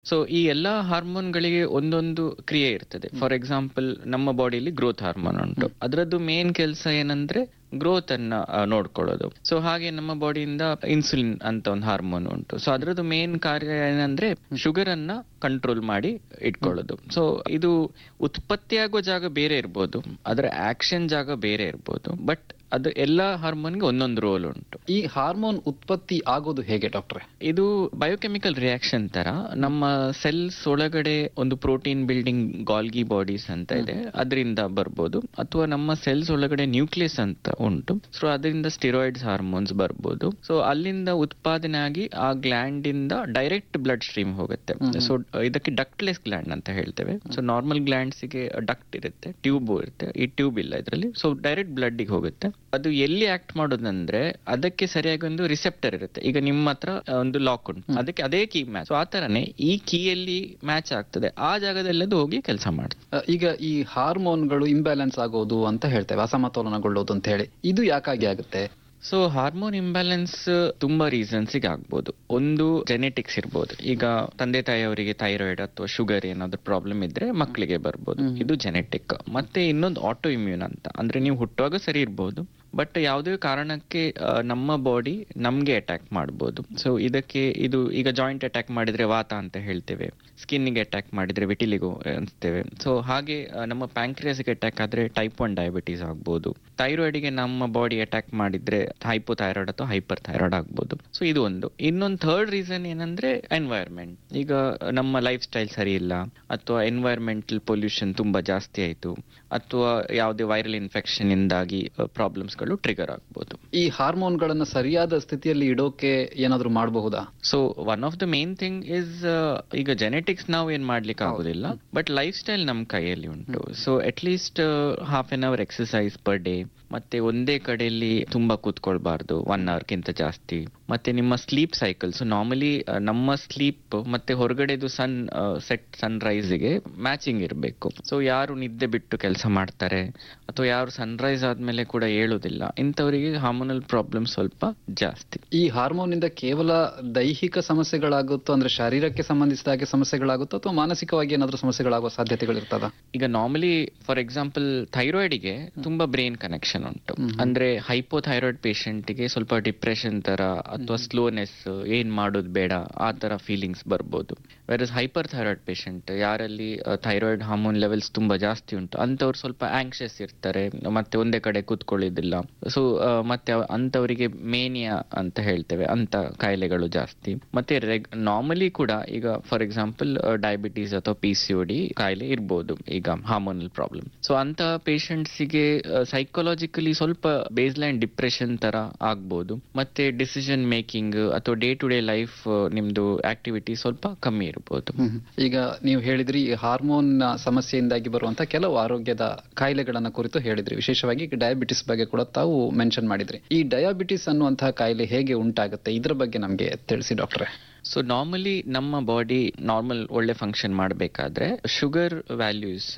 So ಈ ಎಲ್ಲಾ ಹಾರ್ಮೋನ್ಗಳಿಗೆ ಒಂದೊಂದು ಕ್ರಿಯೆ ಇರ್ತದೆ. ಫಾರ್ ಎಕ್ಸಾಂಪಲ್ ನಮ್ಮ ಬಾಡಿಯಲ್ಲಿ ಗ್ರೋತ್ ಹಾರ್ಮೋನ್ ಉಂಟು, ಅದರದ್ದು ಮೇನ್ ಕೆಲಸ ಏನಂದ್ರೆ ಗ್ರೋತ್ ಅನ್ನ ನೋಡ್ಕೊಳ್ಳೋದು. ಸೊ ಹಾಗೆ ನಮ್ಮ ಬಾಡಿಯಿಂದ ಇನ್ಸುಲಿನ್ ಅಂತ ಒಂದು ಹಾರ್ಮೋನ್ ಉಂಟು. ಸೊ ಅದರದ್ದು ಮೇನ್ ಕಾರ್ಯ ಏನಂದ್ರೆ ಶುಗರ್ ಅನ್ನ ಕಂಟ್ರೋಲ್ ಮಾಡಿ ಇಟ್ಕೊಳ್ಳೋದು. ಸೊ ಇದು ಉತ್ಪತ್ತಿಯಾಗೋ ಜಾಗ ಬೇರೆ ಇರ್ಬೋದು, ಅದರ ಆಕ್ಷನ್ ಜಾಗ ಬೇರೆ ಇರ್ಬೋದು, ಬಟ್ ಅದು ಎಲ್ಲಾ ಹಾರ್ಮೋನ್ಗೆ ಒಂದೊಂದು ರೋಲ್ ಉಂಟು. ಈ ಹಾರ್ಮೋನ್ ಉತ್ಪತ್ತಿ ಆಗೋದು ಹೇಗೆ ಡಾಕ್ಟ್ರೆ? ಇದು ಬಯೋಕೆಮಿಕಲ್ ರಿಯಾಕ್ಷನ್ ತರ ನಮ್ಮ ಸೆಲ್ಸ್ ಒಳಗಡೆ ಒಂದು ಪ್ರೋಟೀನ್ ಬಿಲ್ಡಿಂಗ್ ಗಾಲ್ಗಿ ಬಾಡೀಸ್ ಅಂತ ಇದೆ, ಅದರಿಂದ ಬರ್ಬೋದು. ಅಥವಾ ನಮ್ಮ ಸೆಲ್ಸ್ ಒಳಗಡೆ ನ್ಯೂಕ್ಲಿಯಸ್ ಅಂತ ಉಂಟು, ಸೊ ಅದರಿಂದ ಸ್ಟಿರಾಯ್ಡ್ಸ್ ಹಾರ್ಮೋನ್ಸ್ ಬರ್ಬೋದು. ಸೊ ಅಲ್ಲಿಂದ ಉತ್ಪಾದನೆ ಆಗಿ ಆ ಗ್ಲ್ಯಾಂಡ್ ಇಂದ ಡೈರೆಕ್ಟ್ ಬ್ಲಡ್ ಸ್ಟ್ರೀಮ್ ಹೋಗುತ್ತೆ. ಸೊ ಇದಕ್ಕೆ ಡಕ್ಟ್ಲೆಸ್ ಗ್ಲ್ಯಾಂಡ್ ಅಂತ ಹೇಳ್ತೇವೆ. ಸೊ ನಾರ್ಮಲ್ ಗ್ಲ್ಯಾಂಡ್ಸ್ ಗೆ ಡಕ್ಟ್ ಇರುತ್ತೆ, ಟ್ಯೂಬ್ ಇರುತ್ತೆ, ಈ ಟ್ಯೂಬ್ ಇಲ್ಲ ಇದರಲ್ಲಿ. ಸೊ ಡೈರೆಕ್ಟ್ ಬ್ಲಡ್ ಗೆ ಹೋಗುತ್ತೆ. ಅದು ಎಲ್ಲಿ ಆಕ್ಟ್ ಮಾಡೋದಂದ್ರೆ ಅದಕ್ಕೆ ಸರಿಯಾಗಿ ಒಂದು ರಿಸೆಪ್ಟರ್ ಇರುತ್ತೆ. ಈಗ ನಿಮ್ಮ ಹತ್ರ ಒಂದು ಲಾಕ್ ಉಂಟು, ಅದಕ್ಕೆ ಅದೇ ಕೀ ಮ್ಯಾಚ್. ಆ ತರನೇ ಈ ಕೀಯಲ್ಲಿ ಮ್ಯಾಚ್ ಆಗ್ತದೆ, ಆ ಜಾಗದಲ್ಲಿ ಅದು ಹೋಗಿ ಕೆಲಸ ಮಾಡುತ್ತೆ. ಈಗ ಈ ಹಾರ್ಮೋನ್ಗಳು ಇಂಬ್ಯಾಲೆನ್ಸ್ ಆಗೋದು ಅಂತ ಹೇಳ್ತೇವೆ, ಅಸಮತೋಲನಗೊಳ್ಳೋದು ಅಂತ ಹೇಳಿ, ಇದು ಯಾಕಾಗಿ ಆಗುತ್ತೆ? ಸೊ ಹಾರ್ಮೋನ್ ಇಂಬ್ಯಾಲೆನ್ಸ್ ತುಂಬಾ ರೀಸನ್ಸ್ ಗೆ ಆಗ್ಬೋದು. ಒಂದು ಜೆನೆಟಿಕ್ಸ್ ಇರ್ಬೋದು. ಈಗ ತಂದೆ ತಾಯಿಯವರಿಗೆ ಥೈರಾಯ್ಡ್ ಅಥವಾ ಶುಗರ್ ಏನಾದ್ರು ಪ್ರಾಬ್ಲಮ್ ಇದ್ರೆ ಮಕ್ಕಳಿಗೆ ಬರ್ಬೋದು, ಇದು ಜೆನೆಟಿಕ್. ಮತ್ತೆ ಇನ್ನೊಂದು ಆಟೋ ಇಮ್ಯೂನ್ ಅಂತ, ಅಂದ್ರೆ ನೀವು ಹುಟ್ಟುವಾಗ ಸರಿ ಇರ್ಬೋದು, ಬಟ್ ಯಾವುದೇ ಕಾರಣಕ್ಕೆ ನಮ್ಮ ಬಾಡಿ ನಮ್ಗೆ ಅಟ್ಯಾಕ್ ಮಾಡ್ಬೋದು. ಸೊ ಇದಕ್ಕೆ ಇದು ಈಗ ಜಾಯಿಂಟ್ ಅಟ್ಯಾಕ್ ಮಾಡಿದ್ರೆ ವಾತ ಅಂತ ಹೇಳ್ತೇವೆ, ಸ್ಕಿನ್ಗೆ ಅಟ್ಯಾಕ್ ಮಾಡಿದ್ರೆ ವಿಟಿಲಿಗೋ ಅನ್ಸ್ತೇವೆ. ಸೊ ಹಾಗೆ ನಮ್ಮ ಪ್ಯಾಂಕ್ರಿಯಾಸ್ಗೆ ಅಟ್ಯಾಕ್ ಆದ್ರೆ ಟೈಪ್ 1 ಡಯಾಬಿಟೀಸ್ ಆಗ್ಬೋದು. ಥೈರಾಯ್ಡ್ಗೆ ನಮ್ಮ ಬಾಡಿ ಅಟ್ಯಾಕ್ ಮಾಡಿದ್ರೆ ಹೈಪೋಥೈರಾಯ್ಡ್ ಅಥವಾ ಹೈಪರ್ ಥೈರಾಯ್ಡ್ ಆಗ್ಬೋದು. ಸೊ ಇದು ಒಂದು. ಇನ್ನೊಂದು ಥರ್ಡ್ ರೀಸನ್ ಏನಂದ್ರೆ ಎನ್ವೈರ್ಮೆಂಟ್. ಈಗ ನಮ್ಮ ಲೈಫ್ ಸ್ಟೈಲ್ ಸರಿ ಇಲ್ಲ, ಅಥವಾ ಎನ್ವೈರ್ಮೆಂಟಲ್ ಪೊಲ್ಯೂಷನ್ ತುಂಬಾ ಜಾಸ್ತಿ ಆಯ್ತು, ಅಥವಾ ಯಾವುದೇ ವೈರಲ್ ಇನ್ಫೆಕ್ಷನ್ ಇಂದಾಗಿ ಪ್ರಾಬ್ಲಮ್ಸ್ ಗಳು ಟ್ರಿಗರ್ ಆಗಬಹುದು. ಈ ಹಾರ್ಮೋನ್ಗಳನ್ನ ಸರಿಯಾದ ಸ್ಥಿತಿಯಲ್ಲಿ ಇಡೋಕೆ ಏನಾದ್ರು ಮಾಡಬಹುದಾ? So one of the main thing is, ಈಗ ಜೆನೆಟಿಕ್ಸ್ ನಾವು ಏನ್ ಮಾಡ್ಲಿಕ್ಕೆ ಆಗುದಿಲ್ಲ, ಬಟ್ ಲೈಫ್ ಸ್ಟೈಲ್ ನಮ್ ಕೈಯಲ್ಲಿ ಉಂಟು. So at least half an hour exercise per day, ಮತ್ತೆ ಒಂದೇ ಕಡೆಯಲ್ಲಿ ತುಂಬಾ ಕೂತ್ಕೊಳ್ಬಾರ್ದು 1 hour ಗಿಂತ ಜಾಸ್ತಿ. ಮತ್ತೆ ನಿಮ್ಮ ಸ್ಲೀಪ್ ಸೈಕಲ್ಸ್, ನಾರ್ಮಲಿ ನಮ್ಮ ಸ್ಲೀಪ್ ಮತ್ತೆ ಹೊರಗಡೆದು ಸನ್ ರೈಸ್ಗೆ ಮ್ಯಾಚಿಂಗ್ ಇರಬೇಕು. ಸೊ ಯಾರು ನಿದ್ದೆ ಬಿಟ್ಟು ಕೆಲಸ ಮಾಡ್ತಾರೆ ಅಥವಾ ಯಾರು ಸನ್ರೈಸ್ ಆದ್ಮೇಲೆ ಕೂಡ ಏಳುದಿಲ್ಲ, ಇಂಥವರಿಗೆ ಹಾರ್ಮೋನಲ್ ಪ್ರಾಬ್ಲಮ್ ಸ್ವಲ್ಪ ಜಾಸ್ತಿ. ಈ ಹಾರ್ಮೋನ್ ಇಂದ ಕೇವಲ ದೈಹಿಕ ಸಮಸ್ಯೆಗಳಾಗುತ್ತೋ, ಅಂದ್ರೆ ಶರೀರಕ್ಕೆ ಸಂಬಂಧಿಸಿದ ಹಾಗೆ ಸಮಸ್ಯೆಗಳಾಗುತ್ತೋ, ಅಥವಾ ಮಾನಸಿಕವಾಗಿ ಏನಾದ್ರೂ ಸಮಸ್ಯೆಗಳಾಗುವ ಸಾಧ್ಯತೆಗಳಿರ್ತದ? ಈಗ ನಾರ್ಮಲಿ ಫಾರ್ ಎಕ್ಸಾಂಪಲ್ ಥೈರಾಯ್ಡ್ಗೆ ತುಂಬಾ ಬ್ರೈನ್ ಕನೆಕ್ಷನ್ ಉಂಟು. ಅಂದ್ರೆ ಹೈಪೋಥೈರಾಯ್ಡ್ ಪೇಷಂಟ್ ಗೆ ಸ್ವಲ್ಪ ಡಿಪ್ರೆಷನ್ ತರ ಅಥವಾ ಸ್ಲೋನೆಸ್, ಏನ್ ಮಾಡೋದು ಬೇಡ ಆ ತರ ಫೀಲಿಂಗ್ಸ್ ಬರ್ಬೋದು. ವೆರಸ್ ಹೈಪರ್ ಥೈರಾಯ್ಡ್ ಪೇಷಂಟ್, ಯಾರಲ್ಲಿ ಥೈರಾಯ್ಡ್ ಹಾರ್ಮೋನ್ ಲೆವೆಲ್ಸ್ ತುಂಬಾ ಜಾಸ್ತಿ ಉಂಟು, ಅಂತವ್ರು ಸ್ವಲ್ಪ ಆಂಕ್ಷಿಯಸ್ ಇರ್ತಾರೆ, ಮತ್ತೆ ಒಂದೇ ಕಡೆ ಕೂತ್ಕೊಳ್ಳೋದಿಲ್ಲ. ಸೊ ಮತ್ತೆ ಅಂತವರಿಗೆ ಮೇನಿಯಾ ಅಂತ ಹೇಳ್ತೇವೆ, ಅಂತ ಕಾಯಿಲೆಗಳು ಜಾಸ್ತಿ. ಮತ್ತೆ ನಾರ್ಮಲಿ ಕೂಡ ಈಗ ಫಾರ್ ಎಕ್ಸಾಂಪಲ್ ಡಯಾಬಿಟೀಸ್ ಅಥವಾ PCOD ಕಾಯಿಲೆ ಇರ್ಬೋದು, ಈಗ ಹಾರ್ಮೋನಲ್ ಪ್ರಾಬ್ಲಮ್. ಸೊ ಅಂತ ಪೇಷಂಟ್ಸ್ ಗೆ ಸೈಕಾಲಜಿಕಲಿ ಸ್ವಲ್ಪ ಬೇಸ್ ಲೈನ್ ಡಿಪ್ರೆಷನ್ ತರ ಆಗ್ಬೋದು. ಮತ್ತೆ ಡಿಸಿಷನ್ ಮೇಕಿಂಗ್ ಅಥವಾ ಡೇ ಟು ಡೇ ಲೈಫ್ ನಿಮ್ದು ಆಕ್ಟಿವಿಟಿ ಸ್ವಲ್ಪ ಕಮ್ಮಿ ಇರಬಹುದು. ಈಗ ನೀವು ಹೇಳಿದ್ರಿ ಹಾರ್ಮೋನ್ ಸಮಸ್ಯೆಯಿಂದಾಗಿ ಬರುವಂತಹ ಕೆಲವು ಆರೋಗ್ಯದ ಕಾಯಿಲೆಗಳನ್ನ ಕುರಿತು ಹೇಳಿದ್ರಿ, ವಿಶೇಷವಾಗಿ ಡಯಾಬಿಟಿಸ್ ಬಗ್ಗೆ ಕೂಡ ತಾವು ಮೆನ್ಷನ್ ಮಾಡಿದ್ರಿ. ಈ ಡಯಾಬಿಟಿಸ್ ಅನ್ನುವಂತಹ ಕಾಯಿಲೆ ಹೇಗೆ ಉಂಟಾಗುತ್ತೆ, ಇದ್ರ ಬಗ್ಗೆ ನಮ್ಗೆ ತಿಳಿಸಿ ಡಾಕ್ಟ್ರೆ. ಸೊ ನಾರ್ಮಲಿ ನಮ್ಮ ಬಾಡಿ ನಾರ್ಮಲ್ ಒಳ್ಳೆ ಫಂಕ್ಷನ್ ಮಾಡಬೇಕಾದ್ರೆ ಶುಗರ್ ವ್ಯಾಲ್ಯೂಸ್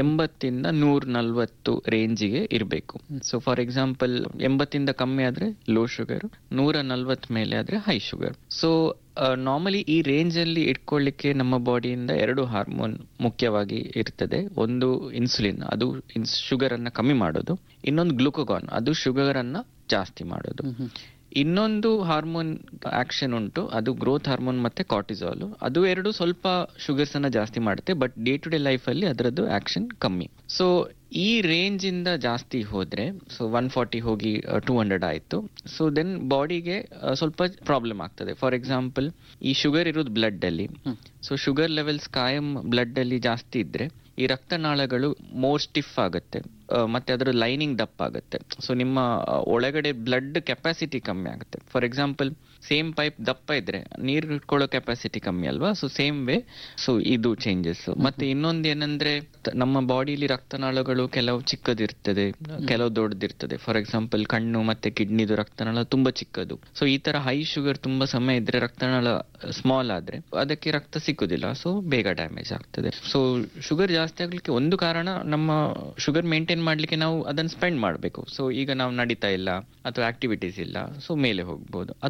80 ಇಂದ 140 ರೇಂಜಿಗೆ ಇರಬೇಕು. ಸೊ ಫಾರ್ ಎಕ್ಸಾಂಪಲ್ 80 ಕಮ್ಮಿ ಆದ್ರೆ ಲೋ ಶುಗರ್, 140 ಮೇಲೆ ಆದ್ರೆ ಹೈ ಶುಗರ್. ಸೊ ನಾರ್ಮಲಿ ಈ ರೇಂಜ್ ಅಲ್ಲಿ ಇಟ್ಕೊಳ್ಳಿಕ್ಕೆ ನಮ್ಮ ಬಾಡಿಯಿಂದ 2 ಹಾರ್ಮೋನ್ ಮುಖ್ಯವಾಗಿ ಇರ್ತದೆ. ಒಂದು ಇನ್ಸುಲಿನ್, ಅದು ಶುಗರ್ ಅನ್ನ ಕಮ್ಮಿ ಮಾಡೋದು. ಇನ್ನೊಂದು ಗ್ಲೂಕೋಗಾನ್, ಅದು ಶುಗರ್ ಅನ್ನ ಜಾಸ್ತಿ ಮಾಡೋದು. ಇನ್ನೊಂದು ಹಾರ್ಮೋನ್ ಆಕ್ಷನ್ ಉಂಟು, ಅದು ಗ್ರೋತ್ ಹಾರ್ಮೋನ್ ಮತ್ತೆ ಕಾರ್ಟಿಸಾಲ್. ಅದು 2 ಸ್ವಲ್ಪ ಶುಗರ್ಸ್ ಅನ್ನ ಜಾಸ್ತಿ ಮಾಡುತ್ತೆ, but day to day life ಅಲ್ಲಿ ಅದರದ್ದು ಆಕ್ಷನ್ ಕಮ್ಮಿ. ಸೊ ಈ ರೇಂಜ್ ಇಂದ ಜಾಸ್ತಿ ಹೋದ್ರೆ, ಸೊ 140 ಹೋಗಿ 200 ಆಯ್ತು, ಸೊ ದೆನ್ ಬಾಡಿಗೆ ಸ್ವಲ್ಪ ಪ್ರಾಬ್ಲಮ್ ಆಗ್ತದೆ. ಫಾರ್ ಎಕ್ಸಾಂಪಲ್ ಈ ಶುಗರ್ ಇರೋದು ಬ್ಲಡ್ ಅಲ್ಲಿ, ಸೊ ಶುಗರ್ ಲೆವೆಲ್ಸ್ ಕಾಯಂ ಬ್ಲಡ್ ಅಲ್ಲಿ ಜಾಸ್ತಿ ಇದ್ರೆ ಈ ರಕ್ತನಾಳಗಳು ಮೋರ್ ಸ್ಟಿಫ್ ಆಗುತ್ತೆ, ಮತ್ತೆ ಅದರ ಲೈನಿಂಗ್ ದಪ್ಪ ಆಗುತ್ತೆ. ಸೊ ನಿಮ್ಮ ಒಳಗಡೆ ಬ್ಲಡ್ ಕೆಪಾಸಿಟಿ ಕಮ್ಮಿ ಆಗುತ್ತೆ. ಫಾರ್ ಎಕ್ಸಾಂಪಲ್ ಸೇಮ್ ಪೈಪ್ ದಪ್ಪ ಇದ್ರೆ ನೀರು ಇಟ್ಕೊಳ್ಳೋ ಕೆಪಾಸಿಟಿ ಕಮ್ಮಿ ಅಲ್ವಾ, ಸೊ ಸೇಮ್ ವೇ. ಸೊ ಇದು ಚೇಂಜಸ್. ಮತ್ತೆ ಇನ್ನೊಂದು ಏನಂದ್ರೆ, ನಮ್ಮ ಬಾಡಿಲಿ ರಕ್ತನಾಳಗಳು ಕೆಲವು ಚಿಕ್ಕದಿರ್ತದೆ, ಕೆಲವು ದೊಡ್ಡದಿರ್ತದೆ. ಫಾರ್ ಎಕ್ಸಾಂಪಲ್ ಕಣ್ಣು ಮತ್ತೆ ಕಿಡ್ನಿದು ರಕ್ತನಾಳ ತುಂಬಾ ಚಿಕ್ಕದು. ಸೊ ಈ ತರ ಹೈ ಶುಗರ್ ತುಂಬಾ ಸಮಯ ಇದ್ರೆ ರಕ್ತನಾಳ ಸ್ಮಾಲ್ ಆದ್ರೆ ಅದಕ್ಕೆ ರಕ್ತ ಸಿಕ್ಕುದಿಲ್ಲ, ಸೊ ಬೇಗ ಡ್ಯಾಮೇಜ್ ಆಗ್ತದೆ. ಸೊ ಶುಗರ್ ಜಾಸ್ತಿ ಆಗ್ಲಿಕ್ಕೆ ಒಂದು ಕಾರಣ, ನಮ್ಮ ಶುಗರ್ ಮೇಂಟೈನ್ ಮಾಡ್ಲಿಕ್ಕೆ ನಾವು ಅದನ್ನ ಸ್ಪೆಂಡ್ ಮಾಡಬೇಕು. ಸೊ ಈಗ ನಾವು ನಡೀತಾ ಇಲ್ಲ ಅಥವಾ ಆಕ್ಟಿವಿಟೀಸ್ ಇಲ್ಲ, ಸೊ ಮೇಲೆ ಹೋಗ್ಬೋದು. ಅಥವಾ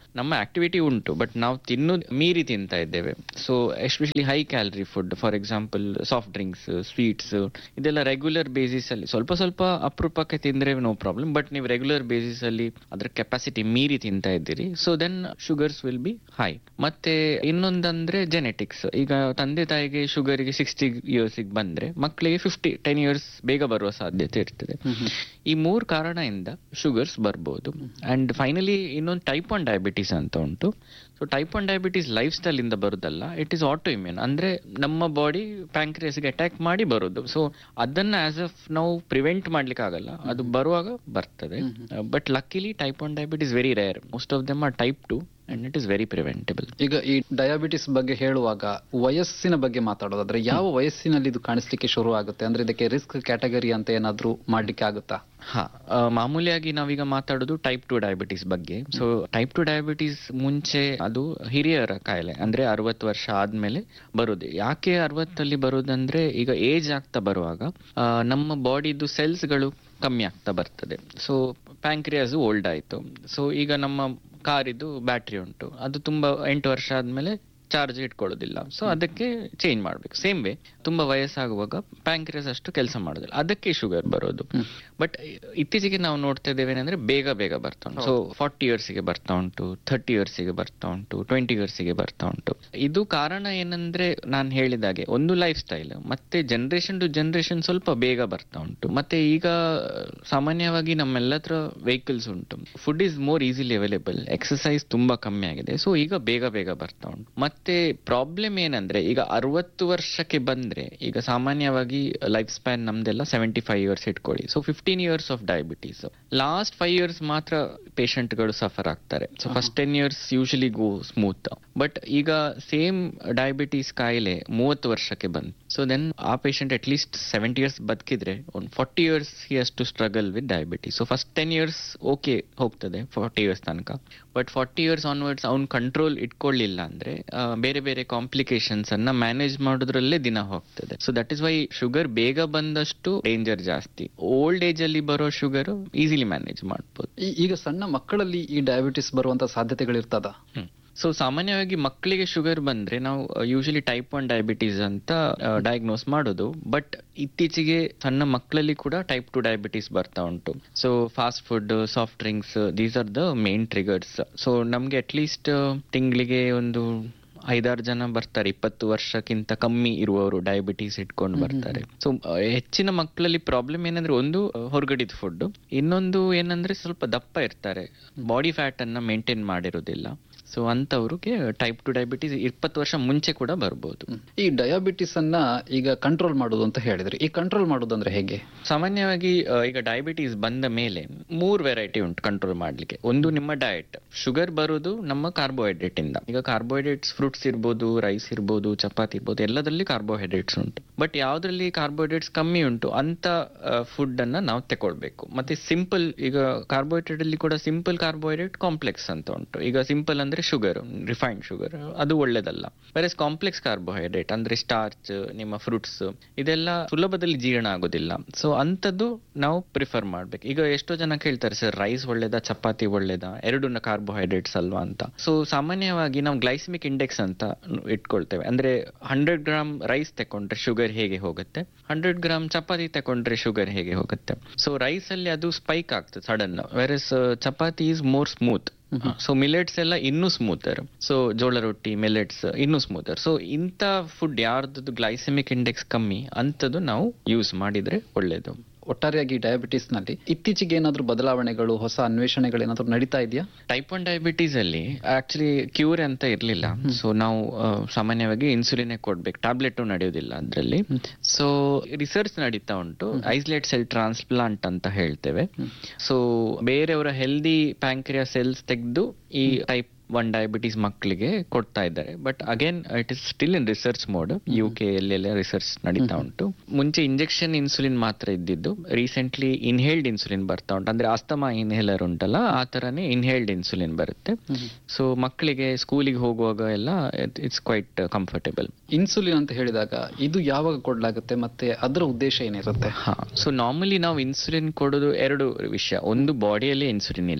ನಮ್ಮ ಆಕ್ಟಿವಿಟಿ ಉಂಟು, ಬಟ್ ನಾವು ತಿನ್ನೋದು ಮೀರಿ ತಿಂತಾ ಇದ್ದೇವೆ. So especially high calorie food, for example soft drinks, sweets, ಇದೆಲ್ಲ ರೆಗ್ಯುಲರ್ ಬೇಸಿಸ್ ಅಲ್ಲಿ ಸ್ವಲ್ಪ ಸ್ವಲ್ಪ ಅಪರೂಪಕ್ಕೆ ತಿಂದ್ರೆ ನೋ ಪ್ರಾಬ್ಲಮ್, ಬಟ್ ನೀವು ರೆಗ್ಯುಲರ್ ಬೇಸಿಸ್ ಅಲ್ಲಿ ಅದ್ರ ಕೆಪಾಸಿಟಿ ಮೀರಿ ತಿಂತಾ ಇದ್ದೀರಿ, so then sugars will be high. ಮತ್ತೆ ಇನ್ನೊಂದಂದ್ರೆ ಜೆನೆಟಿಕ್ಸ್. ಈಗ ತಂದೆ ತಾಯಿಗೆ ಶುಗರ್ಗೆ 60 years ಬಂದ್ರೆ ಮಕ್ಕಳಿಗೆ 10 years ಬೇಗ ಬರುವ ಸಾಧ್ಯತೆ ಇರ್ತದೆ. ಈ 3 ಕಾರಣದಿಂದ ಶುಗರ್ಸ್ ಬರ್ಬೋದು. ಅಂಡ್ ಫೈನಲಿ ಇನ್ನೊಂದು ಟೈಪ್ 1 ಡಯಾಬಿಟೀಸ್ ಅಂತ ಉಂಟು. So type 1 diabetes life style ಇಂದ ಬರುದಲ್ಲ, ಇಟ್ ಈಸ್ ಆಟೋ ಇಮ್ಯೂನ್, ಅಂದ್ರೆ ನಮ್ಮ ಬಾಡಿ ಪ್ಯಾಂಕ್ರಿಯಾಸ್ಗೆ ಅಟ್ಯಾಕ್ ಮಾಡಿ ಬರುದು. ಸೊ ಅದನ್ನ ಆಸ್ ಆಫ್ ನಾವು ಪ್ರಿವೆಂಟ್ ಮಾಡ್ಲಿಕ್ಕೆ ಆಗಲ್ಲ, ಅದು ಬರುವಾಗ ಬರ್ತದೆ. But ಲಕ್ಕಿಲಿ type 1 diabetes very rare, most of them are type 2 and it is very preventable. ಈಗ ಈ ಡಯಾಬಿಟಿಸ್ ಬಗ್ಗೆ ಹೇಳುವಾಗ ವಯಸ್ಸಿನ ಬಗ್ಗೆ ಮಾತಾಡೋದಾದ್ರೆ ಯಾವ ವಯಸ್ಸಿನಲ್ಲಿ ಇದು ಕಾಣಿಸ್ಲಿಕ್ಕೆ ಶುರು ಆಗುತ್ತೆ? ಅಂದ್ರೆ ಇದಕ್ಕೆ ರಿಸ್ಕ್ ಕ್ಯಾಟಗರಿ ಅಂತ ಏನಾದ್ರೂ ಮಾಡ್ಲಿಕ್ಕೆ ಆಗುತ್ತಾ? ಮಾಮೂಲಿಯಾಗಿ ನಾವೀಗ ಮಾತಾಡೋದು ಟೈಪ್ 2 ಡಯಾಬಿಟೀಸ್ ಬಗ್ಗೆ. ಸೊ ಟೈಪ್ 2 ಡಯಾಬಿಟೀಸ್ ಮುಂಚೆ ಅದು ಹಿರಿಯರ ಕಾಯಿಲೆ, ಅಂದ್ರೆ 60 ವರ್ಷ ಆದ್ಮೇಲೆ ಬರುದು. ಯಾಕೆ 60 ಬರುದಂದ್ರೆ ಈಗ ಏಜ್ ಆಗ್ತಾ ಬರುವಾಗ ನಮ್ಮ ಬಾಡಿದು ಸೆಲ್ಸ್ಗಳು ಕಮ್ಮಿ ಆಗ್ತಾ ಬರ್ತದೆ. ಸೊ ಪ್ಯಾಂಕ್ರಿಯಾಸ್ ಓಲ್ಡ್ ಆಯ್ತು. ಸೊ ಈಗ ನಮ್ಮ ಕಾರಿದು ಬ್ಯಾಟ್ರಿ ಉಂಟು, ಅದು ತುಂಬಾ 8 ವರ್ಷ ಆದ್ಮೇಲೆ ಚಾರ್ಜ್ ಇಟ್ಕೊಳ್ಳೋದಿಲ್ಲ. ಸೊ ಅದಕ್ಕೆ ಚೇಂಜ್ ಮಾಡ್ಬೇಕು. ಸೇಮ್ ವೇ ತುಂಬಾ ವಯಸ್ಸಾಗುವಾಗ ಪ್ಯಾಂಕ್ರಿಯಾಸ್ ಅಷ್ಟು ಕೆಲಸ ಮಾಡೋದಿಲ್ಲ, ಅದಕ್ಕೆ ಶುಗರ್ ಬರೋದು. ಬಟ್ ಇತ್ತೀಚೆಗೆ ನಾವು ನೋಡ್ತಾ ಇದ್ದೇವೆ ಏನಂದ್ರೆ ಬೇಗ ಬೇಗ ಬರ್ತಾ ಉಂಟು. ಸೊ 40 years ಬರ್ತಾ ಉಂಟು, 30 years ಬರ್ತಾ ಉಂಟು, 20 years ಬರ್ತಾ ಉಂಟು. ಇದು ಕಾರಣ ಏನಂದ್ರೆ ನಾನು ಹೇಳಿದಾಗೆ ಒಂದು ಲೈಫ್ ಸ್ಟೈಲ್, ಮತ್ತೆ ಜನರೇಷನ್ ಟು ಜನರೇಷನ್ ಸ್ವಲ್ಪ ಬೇಗ ಬರ್ತಾ ಉಂಟು. ಮತ್ತೆ ಈಗ ಸಾಮಾನ್ಯವಾಗಿ ನಮ್ಮೆಲ್ಲ ಹತ್ರ ವೆಹಿಕಲ್ಸ್ ಉಂಟು, food is more easily available, exercise ತುಂಬಾ ಕಮ್ಮಿ ಆಗಿದೆ. ಸೊ ಈಗ ಬೇಗ ಬೇಗ ಬರ್ತಾ ಉಂಟು. ಮತ್ತೆ ಪ್ರಾಬ್ಲಮ್ ಏನಂದ್ರೆ ಈಗ 60 ವರ್ಷಕ್ಕೆ ಬಂದ್ರೆ ಈಗ ಸಾಮಾನ್ಯವಾಗಿ ಲೈಫ್ ಸ್ಪ್ಯಾನ್ ನಮ್ದೆಲ್ಲ 75 years ಇಟ್ಕೊಳ್ಳಿ. So 15 years of diabetes. Last 5 years ಮಾತ್ರ ಪೇಷಂಟ್ ಗಳು ಸಫರ್ ಆಗ್ತಾರೆ. So first 10 years usually go smooth. But ಈಗ ಸೇಮ್ ಡಯಾಬಿಟೀಸ್ ಕಾಯಿಲೆ 30 ವರ್ಷಕ್ಕೆ ಬಂತು. ಸೊ ದೆನ್ ಆ ಪೇಷಂಟ್ ಅಟ್ ಲೀಸ್ಟ್ 70 years ಬದುಕಿದ್ರೆ ಒಂದು 40 years he has to struggle with diabetes. So first 10 years okay ಹೋಗ್ತದೆ 40 years ತನಕ. ಬಟ್ 40 years ಆನ್ವರ್ಡ್ಸ್ ಅವ್ನು ಕಂಟ್ರೋಲ್ ಇಟ್ಕೊಳ್ಳಿಲ್ಲ ಅಂದ್ರೆ ಬೇರೆ ಬೇರೆ ಕಾಂಪ್ಲಿಕೇಶನ್ಸ್ ಅನ್ನ ಮ್ಯಾನೇಜ್ ಮಾಡೋದ್ರಲ್ಲೇ ದಿನ ಹೋಗ್ತದೆ. So that is why sugar ಬೇಗ ಬಂದಷ್ಟು ಡೇಂಜರ್ ಜಾಸ್ತಿ. ಓಲ್ಡ್ ಏಜ್ ಅಲ್ಲಿ ಬರೋ ಶುಗರ್ ಈಸಿಲಿ ಮ್ಯಾನೇಜ್ ಮಾಡ್ಬೋದು. ಈಗ ಸಣ್ಣ ಮಕ್ಕಳಲ್ಲಿ ಈ ಡಯಾಬಿಟಿಸ್ ಬರುವಂತ ಸಾಧ್ಯತೆಗಳಿರ್ತದ? ಸೊ ಸಾಮಾನ್ಯವಾಗಿ ಮಕ್ಕಳಿಗೆ ಶುಗರ್ ಬಂದ್ರೆ ನಾವು ಯೂಶಲಿ ಟೈಪ್ 1 ಡಯಾಬಿಟೀಸ್ ಅಂತ ಡಯಾಗ್ನೋಸ್ ಮಾಡೋದು. ಬಟ್ ಇತ್ತೀಚೆಗೆ ಸಣ್ಣ ಮಕ್ಕಳಲ್ಲಿ ಕೂಡ ಟೈಪ್ 2 ಡಯಾಬಿಟೀಸ್ ಬರ್ತಾ ಉಂಟು. So fast food, soft drinks, these are the main triggers. So ನಮ್ಗೆ ಅಟ್ ಲೀಸ್ಟ್ ತಿಂಗಳಿಗೆ ಒಂದು 5-6 ಜನ ಬರ್ತಾರೆ 20 ವರ್ಷಕ್ಕಿಂತ ಕಮ್ಮಿ ಇರುವವರು ಡಯಾಬಿಟೀಸ್ ಇಟ್ಕೊಂಡು ಬರ್ತಾರೆ. ಸೊ ಹೆಚ್ಚಿನ ಮಕ್ಕಳಲ್ಲಿ ಪ್ರಾಬ್ಲಮ್ ಏನಂದ್ರೆ ಒಂದು ಹೊರಗಡಿದ ಫುಡ್, ಇನ್ನೊಂದು ಏನಂದ್ರೆ ಸ್ವಲ್ಪ ದಪ್ಪ ಇರ್ತಾರೆ, ಬಾಡಿ ಫ್ಯಾಟ್ ಅನ್ನ ಮೇಂಟೈನ್ ಮಾಡಿರೋದಿಲ್ಲ. ಸೊ ಅಂತವ್ರಿಗೆ ಟೈಪ್ 2 ಡಯಾಬಿಟೀಸ್ 20 ವರ್ಷ ಮುಂಚೆ ಕೂಡ ಬರ್ಬೋದು. ಈ ಡಯಾಬಿಟಿಸ್ ಅನ್ನ ಈಗ ಕಂಟ್ರೋಲ್ ಮಾಡೋದು ಅಂತ ಹೇಳಿದ್ರಿ, ಈ ಕಂಟ್ರೋಲ್ ಮಾಡೋದು ಅಂದ್ರೆ ಹೇಗೆ? ಸಾಮಾನ್ಯವಾಗಿ ಈಗ ಡಯಾಬಿಟೀಸ್ ಬಂದ ಮೇಲೆ 3 ವೆರೈಟಿ ಉಂಟು ಕಂಟ್ರೋಲ್ ಮಾಡ್ಲಿಕ್ಕೆ. ಒಂದು ನಿಮ್ಮ ಡಯಟ್. ಶುಗರ್ ಬರೋದು ನಮ್ಮ ಕಾರ್ಬೋಹೈಡ್ರೇಟ್ ಇಂದ. ಈಗ ಕಾರ್ಬೋಹೈಡ್ರೇಟ್ಸ್ ಫ್ರೂಟ್ಸ್ ಇರ್ಬೋದು, ರೈಸ್ ಇರ್ಬೋದು, ಚಪಾತಿ ಇರ್ಬೋದು, ಎಲ್ಲದರಲ್ಲಿ ಕಾರ್ಬೋಹೈಡ್ರೇಟ್ಸ್ ಉಂಟು. ಬಟ್ ಯಾವ್ದ್ರಲ್ಲಿ ಕಾರ್ಬೋಹೈಡ್ರೇಟ್ಸ್ ಕಮ್ಮಿ ಉಂಟು ಅಂತ ಫುಡ್ ಅನ್ನ ನಾವು ತಗೊಳ್ಬೇಕು. ಮತ್ತೆ ಸಿಂಪಲ್, ಈಗ ಕಾರ್ಬೋಹೈಡ್ರೇಟ್ ಅಲ್ಲಿ ಕೂಡ ಸಿಂಪಲ್ ಕಾರ್ಬೋಹೈಡ್ರೇಟ್, ಕಾಂಪ್ಲೆಕ್ಸ್ ಅಂತ ಉಂಟು. ಈಗ ಸಿಂಪಲ್ ಅಂದ್ರೆ ಶುಗರ್, ರಿಫೈನ್ಡ್ ಶುಗರ್, ಅದು ಒಳ್ಳೇದಲ್ಲ. ಬೇರೆ ಕಾಂಪ್ಲೆಕ್ಸ್ ಕಾರ್ಬೋಹೈಡ್ರೇಟ್ ಅಂದ್ರೆ ಸ್ಟಾರ್ಚ್, ನಿಮ್ಮ ಫ್ರೂಟ್ಸ್, ಇದೆಲ್ಲ ಸುಲಭದಲ್ಲಿ ಜೀರ್ಣ ಆಗೋದಿಲ್ಲ. ಸೊ ಅಂತದ್ದು ನಾವು ಪ್ರಿಫರ್ ಮಾಡ್ಬೇಕು. ಈಗ ಎಷ್ಟೋ ಜನ ಕೇಳ್ತಾರೆ, ಸರ್ ರೈಸ್ ಒಳ್ಳೇದಾ ಚಪಾತಿ ಒಳ್ಳೇದಾ, ಎರಡನ್ನ ಕಾರ್ಬೋಹೈಡ್ರೇಟ್ಸ್ ಅಲ್ವಾ ಅಂತ. ಸೊ ಸಾಮಾನ್ಯವಾಗಿ ನಾವು ಗ್ಲೈಸಮಿಕ್ ಇಂಡೆಕ್ಸ್ ಅಂತ ಇಟ್ಕೊಳ್ತೇವೆ. ಅಂದ್ರೆ 100 ಗ್ರಾಮ್ ರೈಸ್ ತಕೊಂಡ್ರೆ ಶುಗರ್ ಹೇಗೆ ಹೋಗುತ್ತೆ, 100 ಗ್ರಾಮ್ ಚಪಾತಿ ತಕೊಂಡ್ರೆ ಶುಗರ್ ಹೇಗೆ ಹೋಗುತ್ತೆ. ಸೊ ರೈಸ್ ಅಲ್ಲಿ ಅದು ಸ್ಪೈಕ್ ಆಗ್ತದೆ sudden, virus chapati is more smooth. So millets ಎಲ್ಲ ಇನ್ನೂ ಸ್ಮೂತರ್. ಸೊ ಜೋಳ ರೊಟ್ಟಿ, ಮಿಲೆಟ್ಸ್ ಇನ್ನೂ ಸ್ಮೂತರ್. ಸೊ ಇಂಥ ಫುಡ್ ಯಾರ್ದು ಗ್ಲೈಸೆಮಿಕ್ ಇಂಡೆಕ್ಸ್ ಕಮ್ಮಿ ಅಂತದ್ದು ನಾವು ಯೂಸ್ ಮಾಡಿದ್ರೆ ಒಳ್ಳೇದು. ಒಟ್ಟಾರೆಯಾಗಿ ಡಯಾಬಿಟಿಸ್ ನಲ್ಲಿ ಇತ್ತೀಚೆಗೆ ಏನಾದ್ರೂ ಬದಲಾವಣೆಗಳು, ಹೊಸ ಅನ್ವೇಷಣೆಗಳು ಏನಾದ್ರೂ ನಡೀತಾ ಇದೆಯಾ? ಟೈಪ್ 1 ಡಯಾಬಿಟೀಸ್ ಅಲ್ಲಿ ಆಕ್ಚುಲಿ ಕ್ಯೂರ್ ಅಂತ ಇರ್ಲಿಲ್ಲ. ಸೊ ನಾವು ಸಾಮಾನ್ಯವಾಗಿ ಇನ್ಸುಲಿನ್ ಕೊಡ್ಬೇಕು, ಟ್ಯಾಬ್ಲೆಟ್ ನಡೆಯೋದಿಲ್ಲ ಅದ್ರಲ್ಲಿ. ಸೊ ರಿಸರ್ಚ್ ನಡೀತಾ ಉಂಟು, ಐಸೋಲೇಟ್ ಸೆಲ್ ಟ್ರಾನ್ಸ್ಪ್ಲಾಂಟ್ ಅಂತ ಹೇಳ್ತೇವೆ. ಸೊ ಬೇರೆಯವರ ಹೆಲ್ದಿ ಪ್ಯಾಂಕ್ರಿಯಾ ಸೆಲ್ಸ್ ತೆಗೆದು ಈ ಟೈಪ್ 1 ಡಯಾಬಿಟೀಸ್ ಮಕ್ಕಳಿಗೆ ಕೊಡ್ತಾ ಇದ್ದಾರೆ. But again it is still in research mode. UK ಎಲ್ಲ ರಿಸರ್ಚ್ ನಡೀತಾ ಉಂಟು. ಮುಂಚೆ ಇಂಜೆಕ್ಷನ್ ಇನ್ಸುಲಿನ್ ಮಾತ್ರ ಇದ್ದಿದ್ದು, ರೀಸೆಂಟ್ಲಿ ಇನ್ಹೇಲ್ಡ್ ಇನ್ಸುಲಿನ್ ಬರ್ತಾ ಉಂಟು. ಅಂದ್ರೆ ಅಸ್ತಮಾ ಇನ್ಹೇಲರ್ ಉಂಟಲ್ಲ, ಆ ತರನೇ ಇನ್ಹೇಲ್ಡ್ ಇನ್ಸುಲಿನ್ ಬರುತ್ತೆ. ಸೊ ಮಕ್ಕಳಿಗೆ ಸ್ಕೂಲಿಗೆ ಹೋಗುವಾಗ ಎಲ್ಲ ಇಟ್ಸ್ ಕ್ವೈಟ್ ಕಂಫರ್ಟೇಬಲ್. ಇನ್ಸುಲಿನ್ ಅಂತ ಹೇಳಿದಾಗ ಇದು ಯಾವಾಗ ಕೊಡ್ಲಾಗುತ್ತೆ ಮತ್ತೆ ಅದರ ಉದ್ದೇಶ ಏನಿರುತ್ತೆ? ಸೊ ನಾರ್ಮಲಿ ನಾವು ಇನ್ಸುಲಿನ್ ಕೊಡೋದು 2 ವಿಷಯ. ಒಂದು, ಬಾಡಿಯಲ್ಲಿ ಇನ್ಸುಲಿನ್ ಇಲ್ಲ,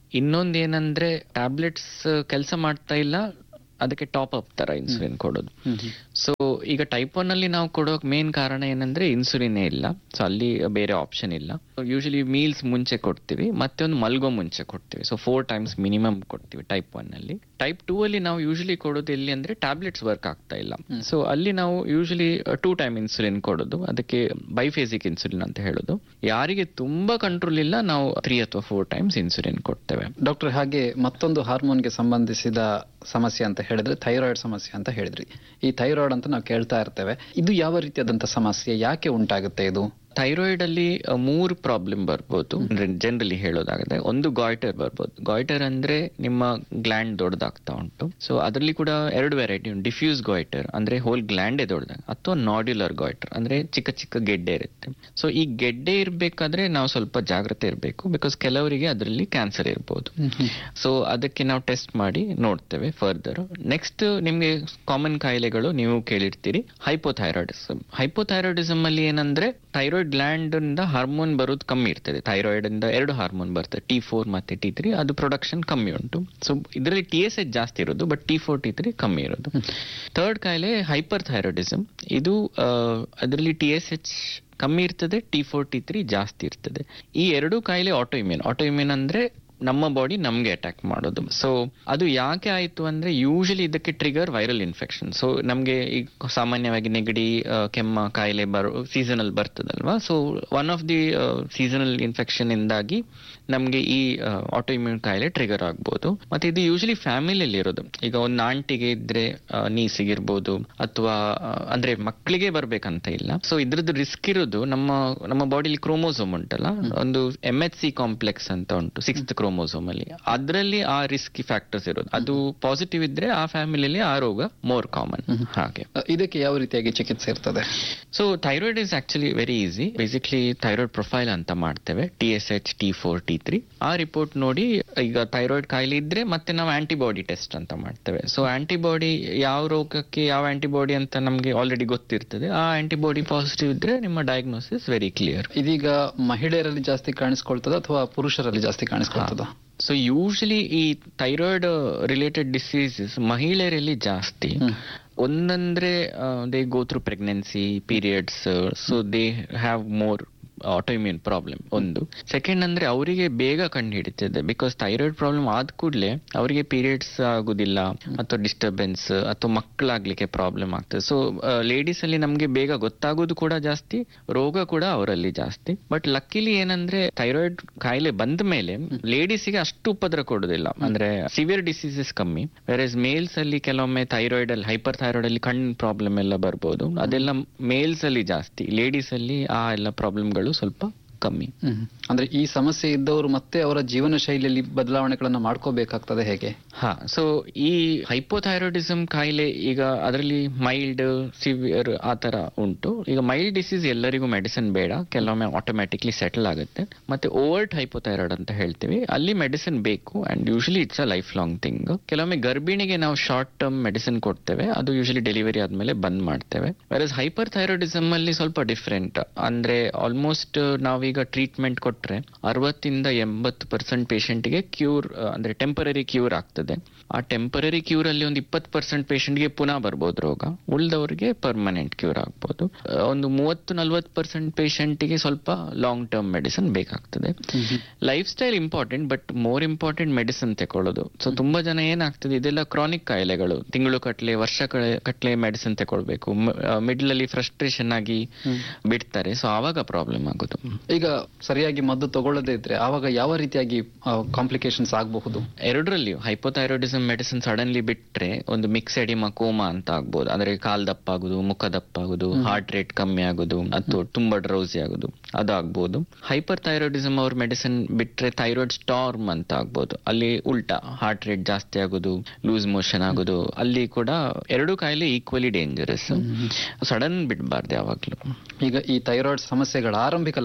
ಇನ್ನೊಂದೇನಂದ್ರೆ ಟ್ಯಾಬ್ಲೆಟ್ಸ್ ಕೆಲಸ ಮಾಡ್ತಾ ಇಲ್ಲ, ಅದಕ್ಕೆ ಟಾಪ್ ಅಪ್ ತರ ಇನ್ಸುಲಿನ್ ಕೊಡೋದು. ಸೊ ಈಗ ಟೈಪ್ 1 ಅಲ್ಲಿ ನಾವು ಕೊಡೋಕ್ ಮೇನ್ ಕಾರಣ ಏನಂದ್ರೆ ಇನ್ಸುಲಿನೇ ಇಲ್ಲ, ಸೊ ಅಲ್ಲಿ ಬೇರೆ ಆಪ್ಷನ್ ಇಲ್ಲ. ಯೂಶಲಿ ಮೀಲ್ಸ್ ಮುಂಚೆ ಕೊಡ್ತೀವಿ, ಮತ್ತೆ ಒಂದು ಮಲ್ಗೋ ಮುಂಚೆ ಕೊಡ್ತೀವಿ. ಸೊ 4 times ಮಿನಿಮಮ್ ಕೊಡ್ತೀವಿ ಟೈಪ್ 1 ಅಲ್ಲಿ. ಟೈಪ್ 2 ಅಲ್ಲಿ ನಾವು ಯೂಶಲಿ ಕೊಡೋದು ಎಲ್ಲಿ ಅಂದ್ರೆ ಟ್ಯಾಬ್ಲೆಟ್ಸ್ ವರ್ಕ್ ಆಗ್ತಾ ಇಲ್ಲ, ಸೊ ಅಲ್ಲಿ ನಾವು ಯೂಶಲಿ 2 time ಇನ್ಸುಲಿನ್ ಕೊಡೋದು, ಅದಕ್ಕೆ ಬೈಫೇಸಿಕ್ ಇನ್ಸುಲಿನ್ ಅಂತ ಹೇಳೋದು. ಯಾರಿಗೆ ತುಂಬಾ ಕಂಟ್ರೋಲ್ ಇಲ್ಲ ನಾವು 3 ಅಥವಾ 4 times ಇನ್ಸುಲಿನ್ ಕೊಡ್ತೇವೆ. ಡಾಕ್ಟರ್, ಹಾಗೆ ಮತ್ತೊಂದು ಹಾರ್ಮೋನ್ಗೆ ಸಂಬಂಧಿಸಿದ ಸಮಸ್ಯೆ ಅಂತ ಹೇಳಿದ್ರೆ ಥೈರಾಯ್ಡ್ ಸಮಸ್ಯೆ ಅಂತ ಹೇಳಿದ್ರಿ. ಈ ಥೈರಾಯ್ಡ್ ಅಂತ ನಾವು ಕೇಳ್ತಾ ಇರ್ತೇವೆ, ಇದು ಯಾವ ರೀತಿಯಾದಂತ ಸಮಸ್ಯೆ, ಯಾಕೆ ಉಂಟಾಗುತ್ತೆ ಇದು? ಥೈರಾಯ್ಡ್ ಅಲ್ಲಿ 3 ಪ್ರಾಬ್ಲಮ್ ಬರ್ಬೋದು ಜನರಲಿ ಹೇಳೋದಾದ್ರೆ. ಒಂದು ಗಾಯ್ಟರ್ ಬರ್ಬೋದು. ಗಾಯ್ಟರ್ ಅಂದ್ರೆ ನಿಮ್ಮ ಗ್ಲ್ಯಾಂಡ್ ದೊಡ್ಡದಾಗ್ತಾ ಉಂಟು, ಸೊ ಅದರಲ್ಲಿ ಕೂಡ 2 ವೆರೈಟಿ ಉಂಟು. ಡಿಫ್ಯೂಸ್ ಗಾಯ್ಟರ್ ಅಂದ್ರೆ ಹೋಲ್ ಗ್ಲ್ಯಾಂಡೇ ದೊಡ್ಡದಾಗ, ಅಥವಾ ನಾಡ್ಯುಲರ್ ಗಾಯ್ಟರ್ ಅಂದ್ರೆ ಚಿಕ್ಕ ಚಿಕ್ಕ ಗೆಡ್ಡೆ ಇರುತ್ತೆ. ಸೊ ಈ ಗೆಡ್ಡೆ ಇರ್ಬೇಕಾದ್ರೆ ನಾವು ಸ್ವಲ್ಪ ಜಾಗ್ರತೆ ಇರಬೇಕು, ಬಿಕಾಸ್ ಕೆಲವರಿಗೆ ಅದರಲ್ಲಿ ಕ್ಯಾನ್ಸರ್ ಇರ್ಬೋದು. ಸೊ ಅದಕ್ಕೆ ನಾವು ಟೆಸ್ಟ್ ಮಾಡಿ ನೋಡ್ತೇವೆ ಫರ್ದರ್. ನೆಕ್ಸ್ಟ್ ನಿಮ್ಗೆ ಕಾಮನ್ ಕಾಯಿಲೆಗಳು ನೀವು ಕೇಳಿರ್ತೀರಿ, ಹೈಪೋಥೈರಾಯ್ಡಿಸಮ್. ಹೈಪೋಥೈರಾಯ್ಡಿಸಮ್ ಅಲ್ಲಿ ಏನಂದ್ರೆ ಥೈರಾಯ್ಡ್ ಗ್ಲ್ಯಾಂಡ್ ಇಂದ ಹಾರ್ಮೋನ್ ಬರೋದು ಕಮ್ಮಿ ಇರ್ತದೆ. ಥೈರಾಯ್ಡ್ ಇಂದ 2 ಹಾರ್ಮೋನ್ ಬರ್ತದೆ, T4 ಮತ್ತೆ T3. ಅದು ಪ್ರೊಡಕ್ಷನ್ ಕಮ್ಮಿ ಉಂಟು. ಸೊ ಇದರಲ್ಲಿ TSH ಜಾಸ್ತಿ ಇರೋದು, ಬಟ್ T4 T3 ಕಮ್ಮಿ ಇರೋದು. ಥರ್ಡ್ ಕಾಯಿಲೆ ಹೈಪರ್ ಥೈರಾಯ್ಡಿಸಮ್. ಇದು ಅದರಲ್ಲಿ TSH ಕಮ್ಮಿ ಇರ್ತದೆ, T4 T3 ಜಾಸ್ತಿ ಇರ್ತದೆ. ಈ 2 ಕಾಯಿಲೆ ಆಟೋಇಮ್ಯೂನ್ ಅಂದ್ರೆ ನಮ್ಮ ಬಾಡಿ ನಮ್ಗೆ ಅಟ್ಯಾಕ್ ಮಾಡೋದು. ಸೊ ಅದು ಯಾಕೆ ಆಯ್ತು ಅಂದ್ರೆ ಯೂಶಲಿ ಇದಕ್ಕೆ ಟ್ರಿಗರ್ ವೈರಲ್ ಇನ್ಫೆಕ್ಷನ್. ಸೊ ನಮ್ಗೆ ಈಗ ಸಾಮಾನ್ಯವಾಗಿ ನೆಗಡಿ, ಕೆಮ್ಮ ಕಾಯಿಲೆ seasonal ಬರ್ತದಲ್ವಾ. So one of the seasonal infection ಇಂದಾಗಿ ನಮ್ಗೆ ಈ ಆಟೋಇಮ್ಯೂನ್ ಕಾಯಿಲೆ ಟ್ರಿಗರ್ ಆಗ್ಬೋದು. ಮತ್ತೆ ಇದು ಯೂಶಲಿ ಫ್ಯಾಮಿಲಿಯಲ್ಲಿ ಇರೋದು. ಈಗ ಒಂದು ಆಂಟಿಗೆ ಇದ್ರೆ ನೀಸಿಗಿರ್ಬೋದು, ಅಥವಾ ಅಂದ್ರೆ ಮಕ್ಕಳಿಗೆ ಬರ್ಬೇಕಂತ ಇಲ್ಲ. ಸೊ ಇದ್ರದ್ದು ರಿಸ್ಕ್ ಇರೋದು ನಮ್ಮ ಬಾಡಿಲಿ ಕ್ರೋಮೋಸೋಮ್ ಉಂಟಲ್ಲ, ಒಂದು MHC ಕಾಂಪ್ಲೆಕ್ಸ್ ಅಂತ ಉಂಟು 6th ಕ್ರೋಮೋಸೋಮ್ ಅಲ್ಲಿ. ಅದರಲ್ಲಿ ಆ ರಿಸ್ಕಿ ಫ್ಯಾಕ್ಟರ್ಸ್ ಇರೋದು. ಅದು ಪಾಸಿಟಿವ್ ಇದ್ರೆ ಆ ಫ್ಯಾಮಿಲಿಯಲ್ಲಿ ಆ ರೋಗ ಮೋರ್ ಕಾಮನ್. ಹಾಗೆ ಇದಕ್ಕೆ ಯಾವ ರೀತಿಯಾಗಿ ಚಿಕಿತ್ಸೆ ಇರ್ತದೆ? So thyroid is actually very easy. Basically thyroid profile ಅಂತ ಮಾಡ್ತೇವೆ, TSH, T4 T3. ಆ ರಿಪೋರ್ಟ್ ನೋಡಿ, ಈಗ ಥೈರಾಯ್ಡ್ ಕಾಯಿಲೆ ಇದ್ರೆ ಮತ್ತೆ ನಾವು ಆಂಟಿಬಾಡಿ ಟೆಸ್ಟ್ ಅಂತ ಮಾಡ್ತೇವೆ. ಸೊ ಆಂಟಿಬಾಡಿ ಯಾವ ರೋಗಕ್ಕೆ ಯಾವ ಆಂಟಿಬಾಡಿ ಅಂತ ನಮ್ಗೆ ಆಲ್ರೆಡಿ ಗೊತ್ತಿರ್ತದೆ. ಆ ಆಂಟಿಬಾಡಿ ಪಾಸಿಟಿವ್ ಇದ್ರೆ ನಿಮ್ಮ ಡಯಾಗ್ನೋಸಿಸ್ ವೆರಿ ಕ್ಲಿಯರ್. ಇದೀಗ ಮಹಿಳೆಯರಲ್ಲಿ ಜಾಸ್ತಿ ಕಾಣಿಸ್ಕೊಳ್ತದ ಅಥವಾ ಪುರುಷರಲ್ಲಿ ಜಾಸ್ತಿ ಕಾಣಿಸ್ಕೊಳ್ತದ? ಸೊ ಯೂಶಲಿ ಈ ಥೈರಾಯ್ಡ್ ರಿಲೇಟೆಡ್ ಡಿಸೀಸಸ್ ಮಹಿಳೆಯರಲ್ಲಿ ಜಾಸ್ತಿ. ಒಂದಂದ್ರೆ they go through pregnancy periods, so they have more autoimmune problem. ಒಂದು. ಸೆಕೆಂಡ್ ಅಂದ್ರೆ ಅವರಿಗೆ ಬೇಗ ಕಂಡು ಹಿಡಿತದೆ, ಬಿಕಾಸ್ ಥೈರಾಯ್ಡ್ ಪ್ರಾಬ್ಲಮ್ ಆದ ಕೂಡಲೇ ಅವರಿಗೆ ಪೀರಿಯಡ್ಸ್ ಆಗುದಿಲ್ಲ, ಅಥವಾ ಡಿಸ್ಟರ್ಬೆನ್ಸ್, ಅಥವಾ ಮಕ್ಕಳಾಗ್ಲಿಕ್ಕೆ ಪ್ರಾಬ್ಲಮ್ ಆಗ್ತದೆ. ಸೊ ಲೇಡೀಸ್ ಅಲ್ಲಿ ನಮ್ಗೆ ಬೇಗ ಗೊತ್ತಾಗೋದು ಕೂಡ ಜಾಸ್ತಿ, ರೋಗ ಕೂಡ ಅವರಲ್ಲಿ ಜಾಸ್ತಿ. ಬಟ್ ಲಕ್ಕಿಲಿ ಏನಂದ್ರೆ ಥೈರಾಯ್ಡ್ ಕಾಯಿಲೆ ಬಂದ ಮೇಲೆ ಲೇಡೀಸ್ಗೆ ಅಷ್ಟು ಉಪದ್ರ ಕೊಡೋದಿಲ್ಲ, ಅಂದ್ರೆ ಸಿವಿಯರ್ ಡಿಸೀಸಸ್ ಕಮ್ಮಿ. ವೆರಸ್ ಮೇಲ್ಸ್ ಅಲ್ಲಿ ಕೆಲವೊಮ್ಮೆ ಥೈರಾಯ್ಡ್ ಅಲ್ಲಿ, ಹೈಪರ್ ಥೈರಾಯ್ಡ್ ಅಲ್ಲಿ ಕಣ್ಣು ಪ್ರಾಬ್ಲಮ್ ಎಲ್ಲ ಬರ್ಬೋದು. ಅದೆಲ್ಲ ಮೇಲ್ಸ್ ಅಲ್ಲಿ ಜಾಸ್ತಿ, ಲೇಡೀಸ್ ಅಲ್ಲಿ ಆ ಎಲ್ಲ ಪ್ರಾಬ್ಲಮ್ಗಳು ಸ್ವಲ್ಪ ಕಮ್ಮಿ. ಅಂದ್ರೆ ಈ ಸಮಸ್ಯೆ ಇದ್ದವರು ಮತ್ತೆ ಅವರ ಜೀವನ ಶೈಲಿಯಲ್ಲಿ ಬದಲಾವಣೆಗಳನ್ನ ಮಾಡ್ಕೋಬೇಕಾಗ್ತದೆ ಹೇಗೆ? ಸೊ ಈ ಹೈಪೋಥೈರಾಯ್ಡಿಸಮ್ ಕಾಯಿಲೆ ಈಗ ಅದರಲ್ಲಿ ಮೈಲ್ಡ್, ಸಿವಿಯರ್ ಆ ತರ ಉಂಟು. ಈಗ ಮೈಲ್ಡ್ ಡಿಸೀಸ್ ಎಲ್ಲರಿಗೂ ಮೆಡಿಸಿನ್ ಬೇಡ, ಕೆಲವೊಮ್ಮೆ ಆಟೋಮ್ಯಾಟಿಕ್ಲಿ ಸೆಟಲ್ ಆಗುತ್ತೆ. ಮತ್ತೆ ಓವರ್ಟ್ ಹೈಪೋಥೈರಾಯ್ಡ್ ಅಂತ ಹೇಳ್ತೀವಿ, ಅಲ್ಲಿ ಮೆಡಿಸಿನ್ ಬೇಕು, and usually it's a life long thing. ಕೆಲವೊಮ್ಮೆ ಗರ್ಭಿಣಿಗೆ ನಾವು ಶಾರ್ಟ್ ಟರ್ಮ್ ಮೆಡಿಸಿನ್ ಕೊಡ್ತೇವೆ, ಅದು ಯೂಶಲಿ ಡೆಲಿವರಿ ಆದ್ಮೇಲೆ ಬಂದ್ ಮಾಡ್ತೇವೆ. ವೆರಸ್ ಹೈಪರ್ ಥೈರಾಯ್ಡಿಸಮ್ ಅಲ್ಲಿ ಸ್ವಲ್ಪ ಡಿಫ್ರೆಂಟ್. ಅಂದ್ರೆ ಆಲ್ಮೋಸ್ಟ್ ನಾವೀಗ ಟ್ರೀಟ್ಮೆಂಟ್ ಕೊಟ್ರೆ 60-80% ಪೇಷಂಟ್ಗೆ ಕ್ಯೂರ್, ಅಂದ್ರೆ ಟೆಂಪರರಿ ಕ್ಯೂರ್ ಆಗ್ತದೆ. ಆ ಟೆಂಪರರಿ ಕ್ಯೂರ್ ಅಲ್ಲಿ ಒಂದು 20% ಪೇಷಂಟ್ಗೆ ಪುನಃ ಬರ್ಬೋದು ರೋಗ, ಉಳಿದವರಿಗೆ ಪರ್ಮನೆಂಟ್ ಕ್ಯೂರ್ ಆಗ್ಬೋದು. ಒಂದು 30-40% ಪೇಷಂಟ್ಗೆ ಸ್ವಲ್ಪ ಲಾಂಗ್ ಟರ್ಮ್ ಮೆಡಿಸಿನ್ ಬೇಕಾಗ್ತದೆ. Life style important, but more important medicine ತಗೊಳ್ಳೋದು. ಸೊ ತುಂಬಾ ಜನ ಏನಾಗ್ತದೆ, ಇದೆಲ್ಲ ಕ್ರಾನಿಕ್ ಕಾಯಿಲೆಗಳು, ತಿಂಗಳು ಕಟ್ಲೆ ವರ್ಷ ಕಟ್ಲೆ ಮೆಡಿಸಿನ್ ತಗೊಳ್ಬೇಕು, ಮಿಡ್ಲ್ ಅಲ್ಲಿ ಫ್ರಸ್ಟ್ರೇಷನ್ ಆಗಿ ಬಿಡ್ತಾರೆ. ಸೊ ಆವಾಗ ಪ್ರಾಬ್ಲಮ್ ಆಗೋದು. ಈಗ ಸರಿಯಾಗಿ ಮದ್ದು ತಗೊಳ್ಳದೇ ಇದ್ರೆ ಆವಾಗ ಯಾವ ರೀತಿಯಾಗಿ ಕಾಂಪ್ಲಿಕೇಶನ್ಸ್ ಆಗಬಹುದು? ಎರಡರಲ್ಲಿಯೂ ಹೈಪೋಥೈರಾಯ್ಡಿಸಮ್ ಮೆಡಿಸಿನ್ ಸಡನ್ಲಿ ಬಿಟ್ರೆ ಒಂದು ಮಿಕ್ಸ್ ಎಡಿಮಾ ಕೋಮಾ ಅಂತ ಆಗ್ಬೋದು, ಅಂದ್ರೆ ಕಾಲ್ ದಪ್ಪ ಆಗುದು, ಮುಖ ದಪ್ಪ ಆಗುದು, ಹಾರ್ಟ್ ರೇಟ್ ಕಮ್ಮಿ ಆಗುದು, ಅಥವಾ ತುಂಬಾ ಡ್ರೌಸಿ ಆಗುದು, ಅದಾಗ್ಬೋದು. ಹೈಪರ್ ಥೈರಾಯ್ಡಿಸಮ್ ಅವ್ರ ಮೆಡಿಸಿನ್ ಬಿಟ್ರೆ ಥೈರಾಯ್ಡ್ ಸ್ಟಾರ್ಮ್ ಅಂತ ಆಗ್ಬೋದು, ಅಲ್ಲಿ ಉಲ್ಟಾ ಹಾರ್ಟ್ ರೇಟ್ ಜಾಸ್ತಿ ಆಗುದು, ಲೂಸ್ ಮೋಷನ್ ಆಗುದು. ಅಲ್ಲಿ ಕೂಡ 2 ಕಾಯಿಲೆ ಈಕ್ವಲಿ ಡೇಂಜರಸ್, ಸಡನ್ ಬಿಡಬಾರ್ದು ಯಾವಾಗ್ಲೂ. ಈಗ ಈ ಥೈರಾಯ್ಡ್ ಸಮಸ್ಯೆಗಳ ಆರಂಭಿಕ ಲಕ್ಷಣಗಳು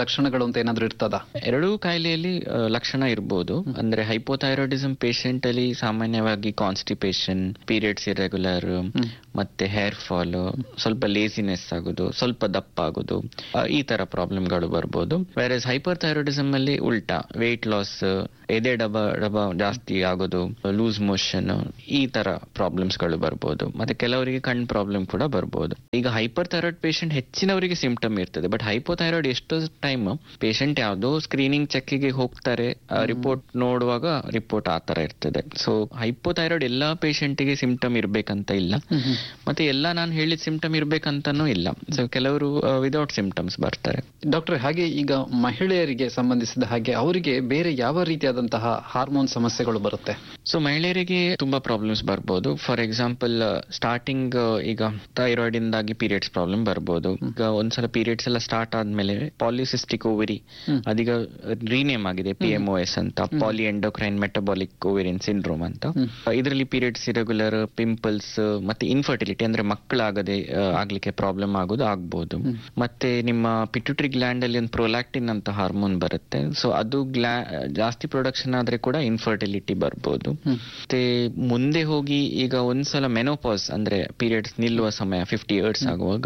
ಲಕ್ಷಣಗಳು ಅಂತ ಏನಾದ್ರು ಇರ್ತದಾ? ಎರಡೂ ಕಾಯಿಲೆಯಲ್ಲಿ ಲಕ್ಷಣ ಇರಬಹುದು. ಅಂದ್ರೆ ಹೈಪೋಥೈರಾಯ್ಡಿಸಮ್ ಪೇಷಂಟ್ ಅಲ್ಲಿ ಸಾಮಾನ್ಯವಾಗಿ ಕಾನ್ಸ್ಟಿಪೇಷನ್, ಪೀರಿಯಡ್ಸ್ ಇರೆಗ್ಯುಲರ್, ಮತ್ತೆ ಹೇರ್ ಫಾಲ್, ಸ್ವಲ್ಪ ಲೇಸಿನೆಸ್ ಆಗೋದು, ಸ್ವಲ್ಪ ದಪ್ಪ ಆಗೋದು, ಈ ತರ ಪ್ರಾಬ್ಲಮ್ಗಳು ಬರ್ಬೋದು. ವೇರಸ್ ಹೈಪರ್ ಥೈರಾಯ್ಡಿಸಮ್ ಅಲ್ಲಿ ಉಲ್ಟಾ ವೇಟ್ ಲಾಸ್, ಎದೆ ಡಬ ಜಾಸ್ತಿ ಆಗೋದು, ಲೂಸ್ ಮೋಷನ್, ಈ ತರ ಪ್ರಾಬ್ಲಮ್ಸ್ ಗಳು ಬರ್ಬೋದು. ಮತ್ತೆ ಕೆಲವರಿಗೆ ಕಣ್ ಪ್ರಾಬ್ಲಮ್ ಕೂಡ ಬರ್ಬೋದು. ಈಗ ಹೈಪರ್ ಥೈರಾಯ್ಡ್ ಪೇಷಂಟ್ ಹೆಚ್ಚಿನವರಿಗೆ ಸಿಂಪ್ಟಮ್ ಇರ್ತದೆ. ಬಟ್ ಹೈಪೋಥೈರಾಯ್ಡ್ ಎಷ್ಟೋ ಟೈಮ್ ಪೇಷಂಟ್ ಯಾವುದೋ ಸ್ಕ್ರೀನಿಂಗ್ ಚೆಕ್ಗೆ ಹೋಗ್ತಾರೆ, ರಿಪೋರ್ಟ್ ನೋಡುವಾಗ ರಿಪೋರ್ಟ್ ಆ ತರ ಇರ್ತದೆ. ಸೊ ಹೈಪೋಥೈರಾಯ್ಡ್ ಎಲ್ಲಾ ಪೇಷಂಟ್ಗೆ ಸಿಂಪ್ಟಮ್ ಇರ್ಬೇಕಂತ ಇಲ್ಲ, ಮತ್ತೆ ಎಲ್ಲ ನಾನು ಹೇಳಿದ ಸಿಂಪ್ಟಮ್ ಇರ್ಬೇಕಂತಾನೂ ಇಲ್ಲ. ಸೊ ಕೆಲವರು ವಿದೌಟ್ ಸಿಂಪ್ಟಮ್ಸ್ ಬರ್ತಾರೆ. ಡಾಕ್ಟರ್, ಹಾಗೆ ಈಗ ಮಹಿಳೆಯರಿಗೆ ಸಂಬಂಧಿಸಿದ ಹಾಗೆ ಅವರಿಗೆ ಬೇರೆ ಯಾವ ರೀತಿಯಾದಂತಹ ಹಾರ್ಮೋನ್ ಸಮಸ್ಯೆಗಳು ಬರುತ್ತೆ? ಸೊ ಮಹಿಳೆಯರಿಗೆ ತುಂಬಾ ಪ್ರಾಬ್ಲಮ್ಸ್ ಬರ್ಬೋದು. ಫಾರ್ ಎಕ್ಸಾಂಪಲ್ ಸ್ಟಾರ್ಟಿಂಗ್ ಈಗ ಥೈರಾಯ್ಡ್ ಇಂದಾಗಿ ಪೀರಿಯಡ್ಸ್ ಪ್ರಾಬ್ಲಮ್ ಬರ್ಬೋದು. ಈಗ ಒಂದ್ಸಲ ಪೀರಿಯಡ್ಸ್ ಎಲ್ಲ ಸ್ಟಾರ್ಟ್ ಆದ್ಮೇಲೆ ಪಾಲಿಸಿಸ್ಟಿಕ್ ಓವರಿ, ಅದೀಗ ರೀನೇಮ್ ಆಗಿದೆ PMOS ಅಂತ, ಪಾಲಿ ಎಂಡೋಕ್ರೈನ್ ಮೆಟಬಾಲಿಕ್ ಓವೇರಿಯನ್ ಸಿಂಡ್ರೋಮ್ ಅಂತ. ಇದರಲ್ಲಿ ಪೀರಿಯಡ್ಸ್ ಇರೆಗ್ಯುಲರ್, ಪಿಂಪಲ್ಸ್, ಮತ್ತೆ ಇನ್ಫರ್ಟಿಲಿಟಿ ಅಂದ್ರೆ ಮಕ್ಕಳಾಗದೆ ಆಗ್ಲಿಕ್ಕೆ ಪ್ರಾಬ್ಲಮ್ ಆಗೋದು ಆಗ್ಬಹುದು. ಮತ್ತೆ ನಿಮ್ಮ ಪಿಟ್ಯೂಟರಿ ಗ್ಲ್ಯಾಂಡ್ ಅಲ್ಲಿ ಒಂದು ಪ್ರೊಲ್ಯಾಕ್ಟಿನ್ ಅಂತ ಹಾರ್ಮೋನ್ ಬರುತ್ತೆ. ಸೊ ಅದು ಜಾಸ್ತಿ ಪ್ರೊಡಕ್ಷನ್ ಆದ್ರೆ ಕೂಡ ಇನ್ಫರ್ಟಿಲಿಟಿ ಬರ್ಬೋದು. ಮತ್ತೆ ಮುಂದೆ ಹೋಗಿ ಈಗ ಒಂದ್ಸಲ ಮೆನೋಪಾಸ್ ಅಂದ್ರೆ ಪೀರಿಯಡ್ಸ್ ನಿಲ್ಲುವ ಸಮಯ 50 ಇಯರ್ಸ್ ಆಗುವಾಗ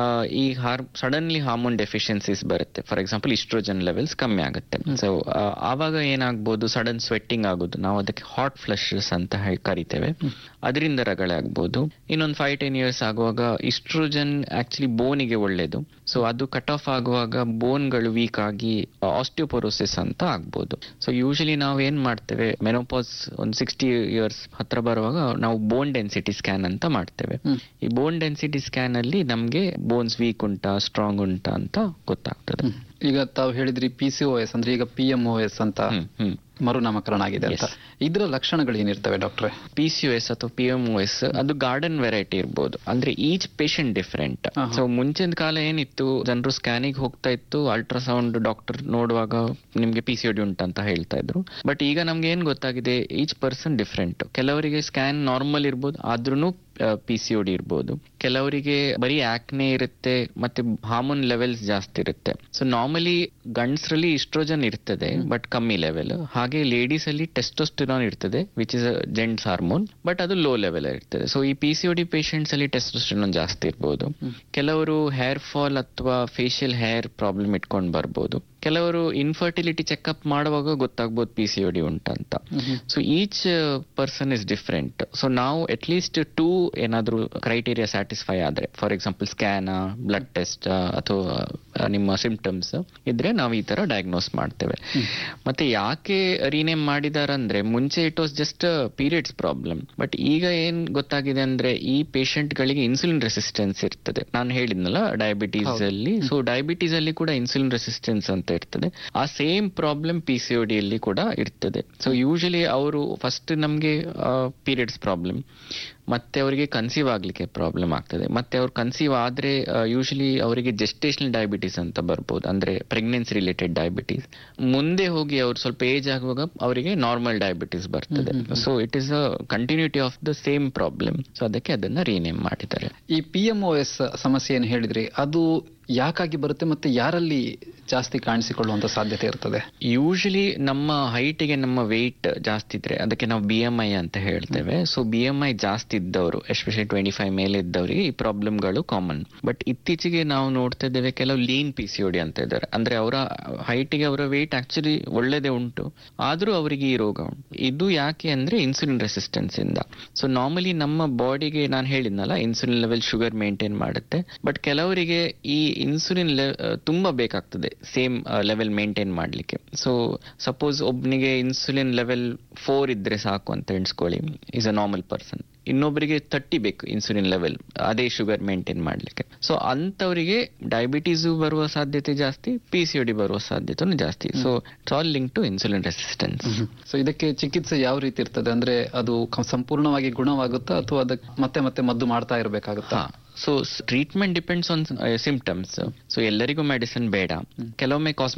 ಈ ಸಡನ್ಲಿ ಹಾರ್ಮೋನ್ ಡೆಫಿಷಿಯನ್ಸೀಸ್ ಬರುತ್ತೆ. ಫಾರ್ ಎಕ್ಸಾಂಪಲ್ ಇಸ್ಟ್ರೋಜನ್ ಲೆವೆಲ್ಸ್ ಕಮ್ಮಿ ಆಗುತ್ತೆ. ಸೊ ಆವಾಗ ಏನಾಗ್ಬೋದು, ಸಡನ್ ಸ್ವೆಟ್ಟಿಂಗ್ ಆಗೋದು, ನಾವು ಅದಕ್ಕೆ ಹಾಟ್ ಫ್ಲಶಸ್ ಅಂತ ಕರಿತೇವೆ, ಅದರಿಂದ ರಗಳೆ ಆಗ್ಬೋದು. ಇನ್ನೊಂದು 5-10 ಇಯರ್ಸ್ ಆಗುವಾಗ ಇಸ್ಟ್ರೋಜನ್ ಆಕ್ಚುಲಿ ಬೋನಿಗೆ ಒಳ್ಳೇದು. ಸೊ ಅದು ಕಟ್ ಆಫ್ ಆಗುವಾಗ ಬೋನ್ಗಳು ವೀಕ್ ಆಗಿ ಆಸ್ಟಿಯೋಪೊರೋಸಿಸ್ ಅಂತ ಆಗ್ಬೋದು. ಸೊ ಯೂಶಲಿ ನಾವು ಏನ್ ಮಾಡ್ತೇವೆ, ಮೆನೋಪಾಸ್ ಒಂದು 60 ಇಯರ್ಸ್ ಹತ್ರ ಬರುವಾಗ ನಾವು ಬೋನ್ ಡೆನ್ಸಿಟಿ ಸ್ಕ್ಯಾನ್ ಅಂತ ಮಾಡ್ತೇವೆ. ಈ ಬೋನ್ ಡೆನ್ಸಿಟಿ ಸ್ಕ್ಯಾನ್ ಅಲ್ಲಿ ನಮ್ಗೆ ಬೋನ್ಸ್ ವೀಕ್ ಉಂಟಾ ಸ್ಟ್ರಾಂಗ್ ಉಂಟಾ ಅಂತ ಗೊತ್ತಾಗ್ತದೆ. ಈಗ ತಾವು ಹೇಳಿದ್ರಿ PCOS ಅಂದ್ರೆ ಈಗ PMOS ಅಂತ ಮರುನಾಮಕರಣ ಆಗಿದೆ ಅಂತ. ಇದರ ಲಕ್ಷಣಗಳು ಏನಿರ್ತವೆ ಡಾಕ್ಟ್ರೆ? PCOS ಅಥವಾ PMOS ಅದು ಗಾರ್ಡನ್ ವೆರೈಟಿ ಇರ್ಬೋದು. ಅಂದ್ರೆ ಈಚ್ ಪೇಷಂಟ್ ಡಿಫರೆಂಟ್. ಸೊ ಮುಂಚಿನ ಕಾಲ ಏನಿತ್ತು, ಜನರು ಸ್ಕ್ಯಾನಿಗೆ ಹೋಗ್ತಾ ಇತ್ತು, ಅಲ್ಟ್ರಾಸೌಂಡ್ ಡಾಕ್ಟರ್ ನೋಡುವಾಗ ನಿಮ್ಗೆ PCOD ಉಂಟಂತ ಹೇಳ್ತಾ ಇದ್ರು. ಬಟ್ ಈಗ ನಮ್ಗೆ ಏನ್ ಗೊತ್ತಾಗಿದೆ, ಈಚ್ ಪರ್ಸನ್ ಡಿಫರೆಂಟ್. ಕೆಲವರಿಗೆ ಸ್ಕ್ಯಾನ್ ನಾರ್ಮಲ್ ಇರ್ಬೋದು, ಆದ್ರೂ PCOD ಇರ್ಬೋದು. ಕೆಲವರಿಗೆ ಬರೀ ಆಕ್ನೆ ಇರುತ್ತೆ, ಮತ್ತೆ ಹಾರ್ಮೋನ್ ಲೆವೆಲ್ಸ್ ಜಾಸ್ತಿ ಇರುತ್ತೆ. ಸೊ ನಾರ್ಮಲಿ ಗಂಡಸರಲ್ಲಿ ಇಸ್ಟ್ರೋಜನ್ ಇರ್ತದೆ ಬಟ್ ಕಮ್ಮಿ ಲೆವೆಲ್. ಹಾಗೆ ಲೇಡೀಸ್ ಅಲ್ಲಿ ಟೆಸ್ಟೋಸ್ಟಿರಾನ್ ಇರ್ತದೆ, which is gents hormone, but ಅದು ಲೋ ಲೆವೆಲ್ ಇರ್ತದೆ. ಸೊ ಈ PCOD ಪೇಷಂಟ್ಸ್ ಅಲ್ಲಿ ಟೆಸ್ಟೋಸ್ಟಿರಾನ್ ಜಾಸ್ತಿ ಇರ್ಬೋದು. ಕೆಲವರು ಹೇರ್ ಫಾಲ್ ಅಥವಾ ಫೇಶಿಯಲ್ ಹೇರ್ ಪ್ರಾಬ್ಲಮ್ ಇಟ್ಕೊಂಡು ಬರ್ಬೋದು. ಕೆಲವರು ಇನ್ಫರ್ಟಿಲಿಟಿ ಚೆಕ್ಅಪ್ ಮಾಡುವಾಗ ಗೊತ್ತಾಗ್ಬೋದು PCOD ಉಂಟಂತ. So each person is different. So ನಾವು ಅಟ್ಲೀಸ್ಟ್ 2 ಏನಾದ್ರೂ ಕ್ರೈಟೀರಿಯಾ ಸ್ಯಾಟಿಸ್ಫೈ ಆದ್ರೆ, for example scan, blood test ಅಥವಾ ನಿಮ್ಮ ಸಿಂಪ್ಟಮ್ಸ್ ಇದ್ರೆ ನಾವು ಈ ತರ ಡಯಾಗ್ನೋಸ್ ಮಾಡ್ತೇವೆ. ಮತ್ತೆ ಯಾಕೆ ರೀನೇಮ್ ಮಾಡಿದಾರಂದ್ರೆ, ಮುಂಚೆ it was just periods problem, but ಈಗ ಏನ್ ಗೊತ್ತಾಗಿದೆ ಅಂದ್ರೆ ಈ ಪೇಷಂಟ್ ಗಳಿಗೆ ಇನ್ಸುಲಿನ್ ರೆಸಿಸ್ಟೆನ್ಸ್ ಇರ್ತದೆ. ನಾನು ಹೇಳಿದ್ನಲ್ಲ ಡಯಾಬಿಟೀಸ್ ಅಲ್ಲಿ. ಸೊ ಡಯಾಬಿಟೀಸ್ ಅಲ್ಲಿ ಕೂಡ ಇನ್ಸುಲಿನ್ ರೆಸಿಸ್ಟೆನ್ಸ್ ಅಂತ ಇರ್ತದೆ. ಆ ಸೇಮ್ ಪ್ರಾಬ್ಲಮ್ PCOD ಅಲ್ಲಿ ಕೂಡ ಇರ್ತದೆ. ಸೊ ಯೂಶಲಿ ಅವರು ಫಸ್ಟ್ ನಮ್ಗೆ ಪೀರಿಯಡ್ಸ್ ಪ್ರಾಬ್ಲಮ್, ಮತ್ತೆ ಅವರಿಗೆ ಕನ್ಸೀವ್ ಆಗ್ಲಿಕ್ಕೆ ಪ್ರಾಬ್ಲಮ್ ಆಗ್ತದೆ. ಮತ್ತೆ ಅವ್ರು ಕನ್ಸೀವ್ ಆದ್ರೆ ಯೂಶಲಿ ಅವರಿಗೆ ಜೆಸ್ಟೇಷನಲ್ ಡಯಾಬಿಟೀಸ್ ಅಂತ ಬರ್ಬೋದು, ಅಂದ್ರೆ ಪ್ರೆಗ್ನೆನ್ಸಿ ರಿಲೇಟೆಡ್ ಡಯಾಬಿಟೀಸ್. ಮುಂದೆ ಹೋಗಿ ಅವ್ರು ಸ್ವಲ್ಪ ಏಜ್ ಆಗುವಾಗ ಅವರಿಗೆ ನಾರ್ಮಲ್ ಡಯಾಬಿಟೀಸ್ ಬರ್ತದೆ. So it is a continuity of the same problem. So ಅದಕ್ಕೆ ಅದನ್ನ ರೀನೇಮ್ ಮಾಡಿದ್ದಾರೆ. ಈ PMOS ಸಮಸ್ಯೆ ಏನು ಹೇಳಿದ್ರಿ, ಅದು ಯಾಕಾಗಿ ಬರುತ್ತೆ ಮತ್ತೆ ಯಾರಲ್ಲಿ ಜಾಸ್ತಿ ಕಾಣಿಸಿಕೊಳ್ಳುವಂತ ಸಾಧ್ಯತೆ ಇರ್ತದೆ? ಯೂಶಲಿ ನಮ್ಮ ಹೈಟ್ಗೆ ನಮ್ಮ ವೆಯ್ಟ್ ಜಾಸ್ತಿ ಇದ್ರೆ ಅದಕ್ಕೆ ನಾವು BMI ಅಂತ ಹೇಳ್ತೇವೆ. ಸೊ BMI ಜಾಸ್ತಿ ಇದ್ದವರು, ಎಸ್ಪೆಷಲಿ 25 ಮೇಲೆ ಇದ್ದವರಿಗೆ ಈ ಪ್ರಾಬ್ಲಮ್ಗಳು ಕಾಮನ್. ಬಟ್ ಇತ್ತೀಚೆಗೆ ನಾವು ನೋಡ್ತಾ ಇದ್ದೇವೆ ಕೆಲವು ಲೀನ್ PCOD ಅಂತ ಇದ್ದಾರೆ. ಅಂದ್ರೆ ಅವರ ಹೈಟ್ಗೆ ಅವರ ವೆಯ್ಟ್ ಆಕ್ಚುಲಿ ಒಳ್ಳೇದೇ ಉಂಟು, ಆದ್ರೂ ಅವರಿಗೆ ಈ ರೋಗ ಉಂಟು. ಇದು ಯಾಕೆ ಅಂದ್ರೆ ಇನ್ಸುಲಿನ್ ರೆಸಿಸ್ಟೆನ್ಸ್ ಇಂದ. ಸೊ ನಾರ್ಮಲಿ ನಮ್ಮ ಬಾಡಿಗೆ ನಾನು ಹೇಳಿದ್ನಲ್ಲ, ಇನ್ಸುಲಿನ್ ಲೆವೆಲ್ ಶುಗರ್ ಮೇಂಟೈನ್ ಮಾಡುತ್ತೆ. ಬಟ್ ಕೆಲವರಿಗೆ ಈ ಇನ್ಸುಲಿನ್ ತುಂಬಾ ಬೇಕಾಗ್ತದೆ ಸೇಮ್ ಲೆವೆಲ್ ಮೇಂಟೈನ್ ಮಾಡ್ಲಿಕ್ಕೆ. ಸೊ ಸಪೋಸ್ ಒಬ್ನಿಗೆ ಇನ್ಸುಲಿನ್ ಲೆವೆಲ್ 4 ಇದ್ರೆ ಸಾಕು ಅಂತ ಎಣಿಸ್ಕೊಳ್ಳಿ, ಈಸ್ ಅ ನಾರ್ಮಲ್ ಪರ್ಸನ್. ಇನ್ನೊಬ್ಬರಿಗೆ 30 ಬೇಕು ಇನ್ಸುಲಿನ್ ಲೆವೆಲ್, ಅದೇ ಶುಗರ್ ಮೇಂಟೈನ್ ಮಾಡ್ಲಿಕ್ಕೆ. ಸೊ ಅಂತವರಿಗೆ ಡಯಾಬಿಟೀಸ್ ಬರುವ ಸಾಧ್ಯತೆ ಜಾಸ್ತಿ, PCOD ಬರುವ ಸಾಧ್ಯತೆ ಜಾಸ್ತಿ. So it's all link to insulin resistance. So ಇದಕ್ಕೆ ಚಿಕಿತ್ಸೆ ಯಾವ ರೀತಿ ಇರ್ತದೆ? ಅಂದ್ರೆ ಅದು ಸಂಪೂರ್ಣವಾಗಿ ಗುಣವಾಗುತ್ತಾ ಅಥವಾ ಅದಕ್ಕೆ ಮತ್ತೆ ಮತ್ತೆ ಮದ್ದು ಮಾಡ್ತಾ ಇರಬೇಕಾಗುತ್ತಾ? So treatment depends on symptoms. So ಎಲ್ಲರಿಗೂ ಮೆಡಿಸಿನ್ ಬೇಡ. ಕೆಲವೊಮ್ಮೆ ಕಾಸ್ಮೆಟಿಕ್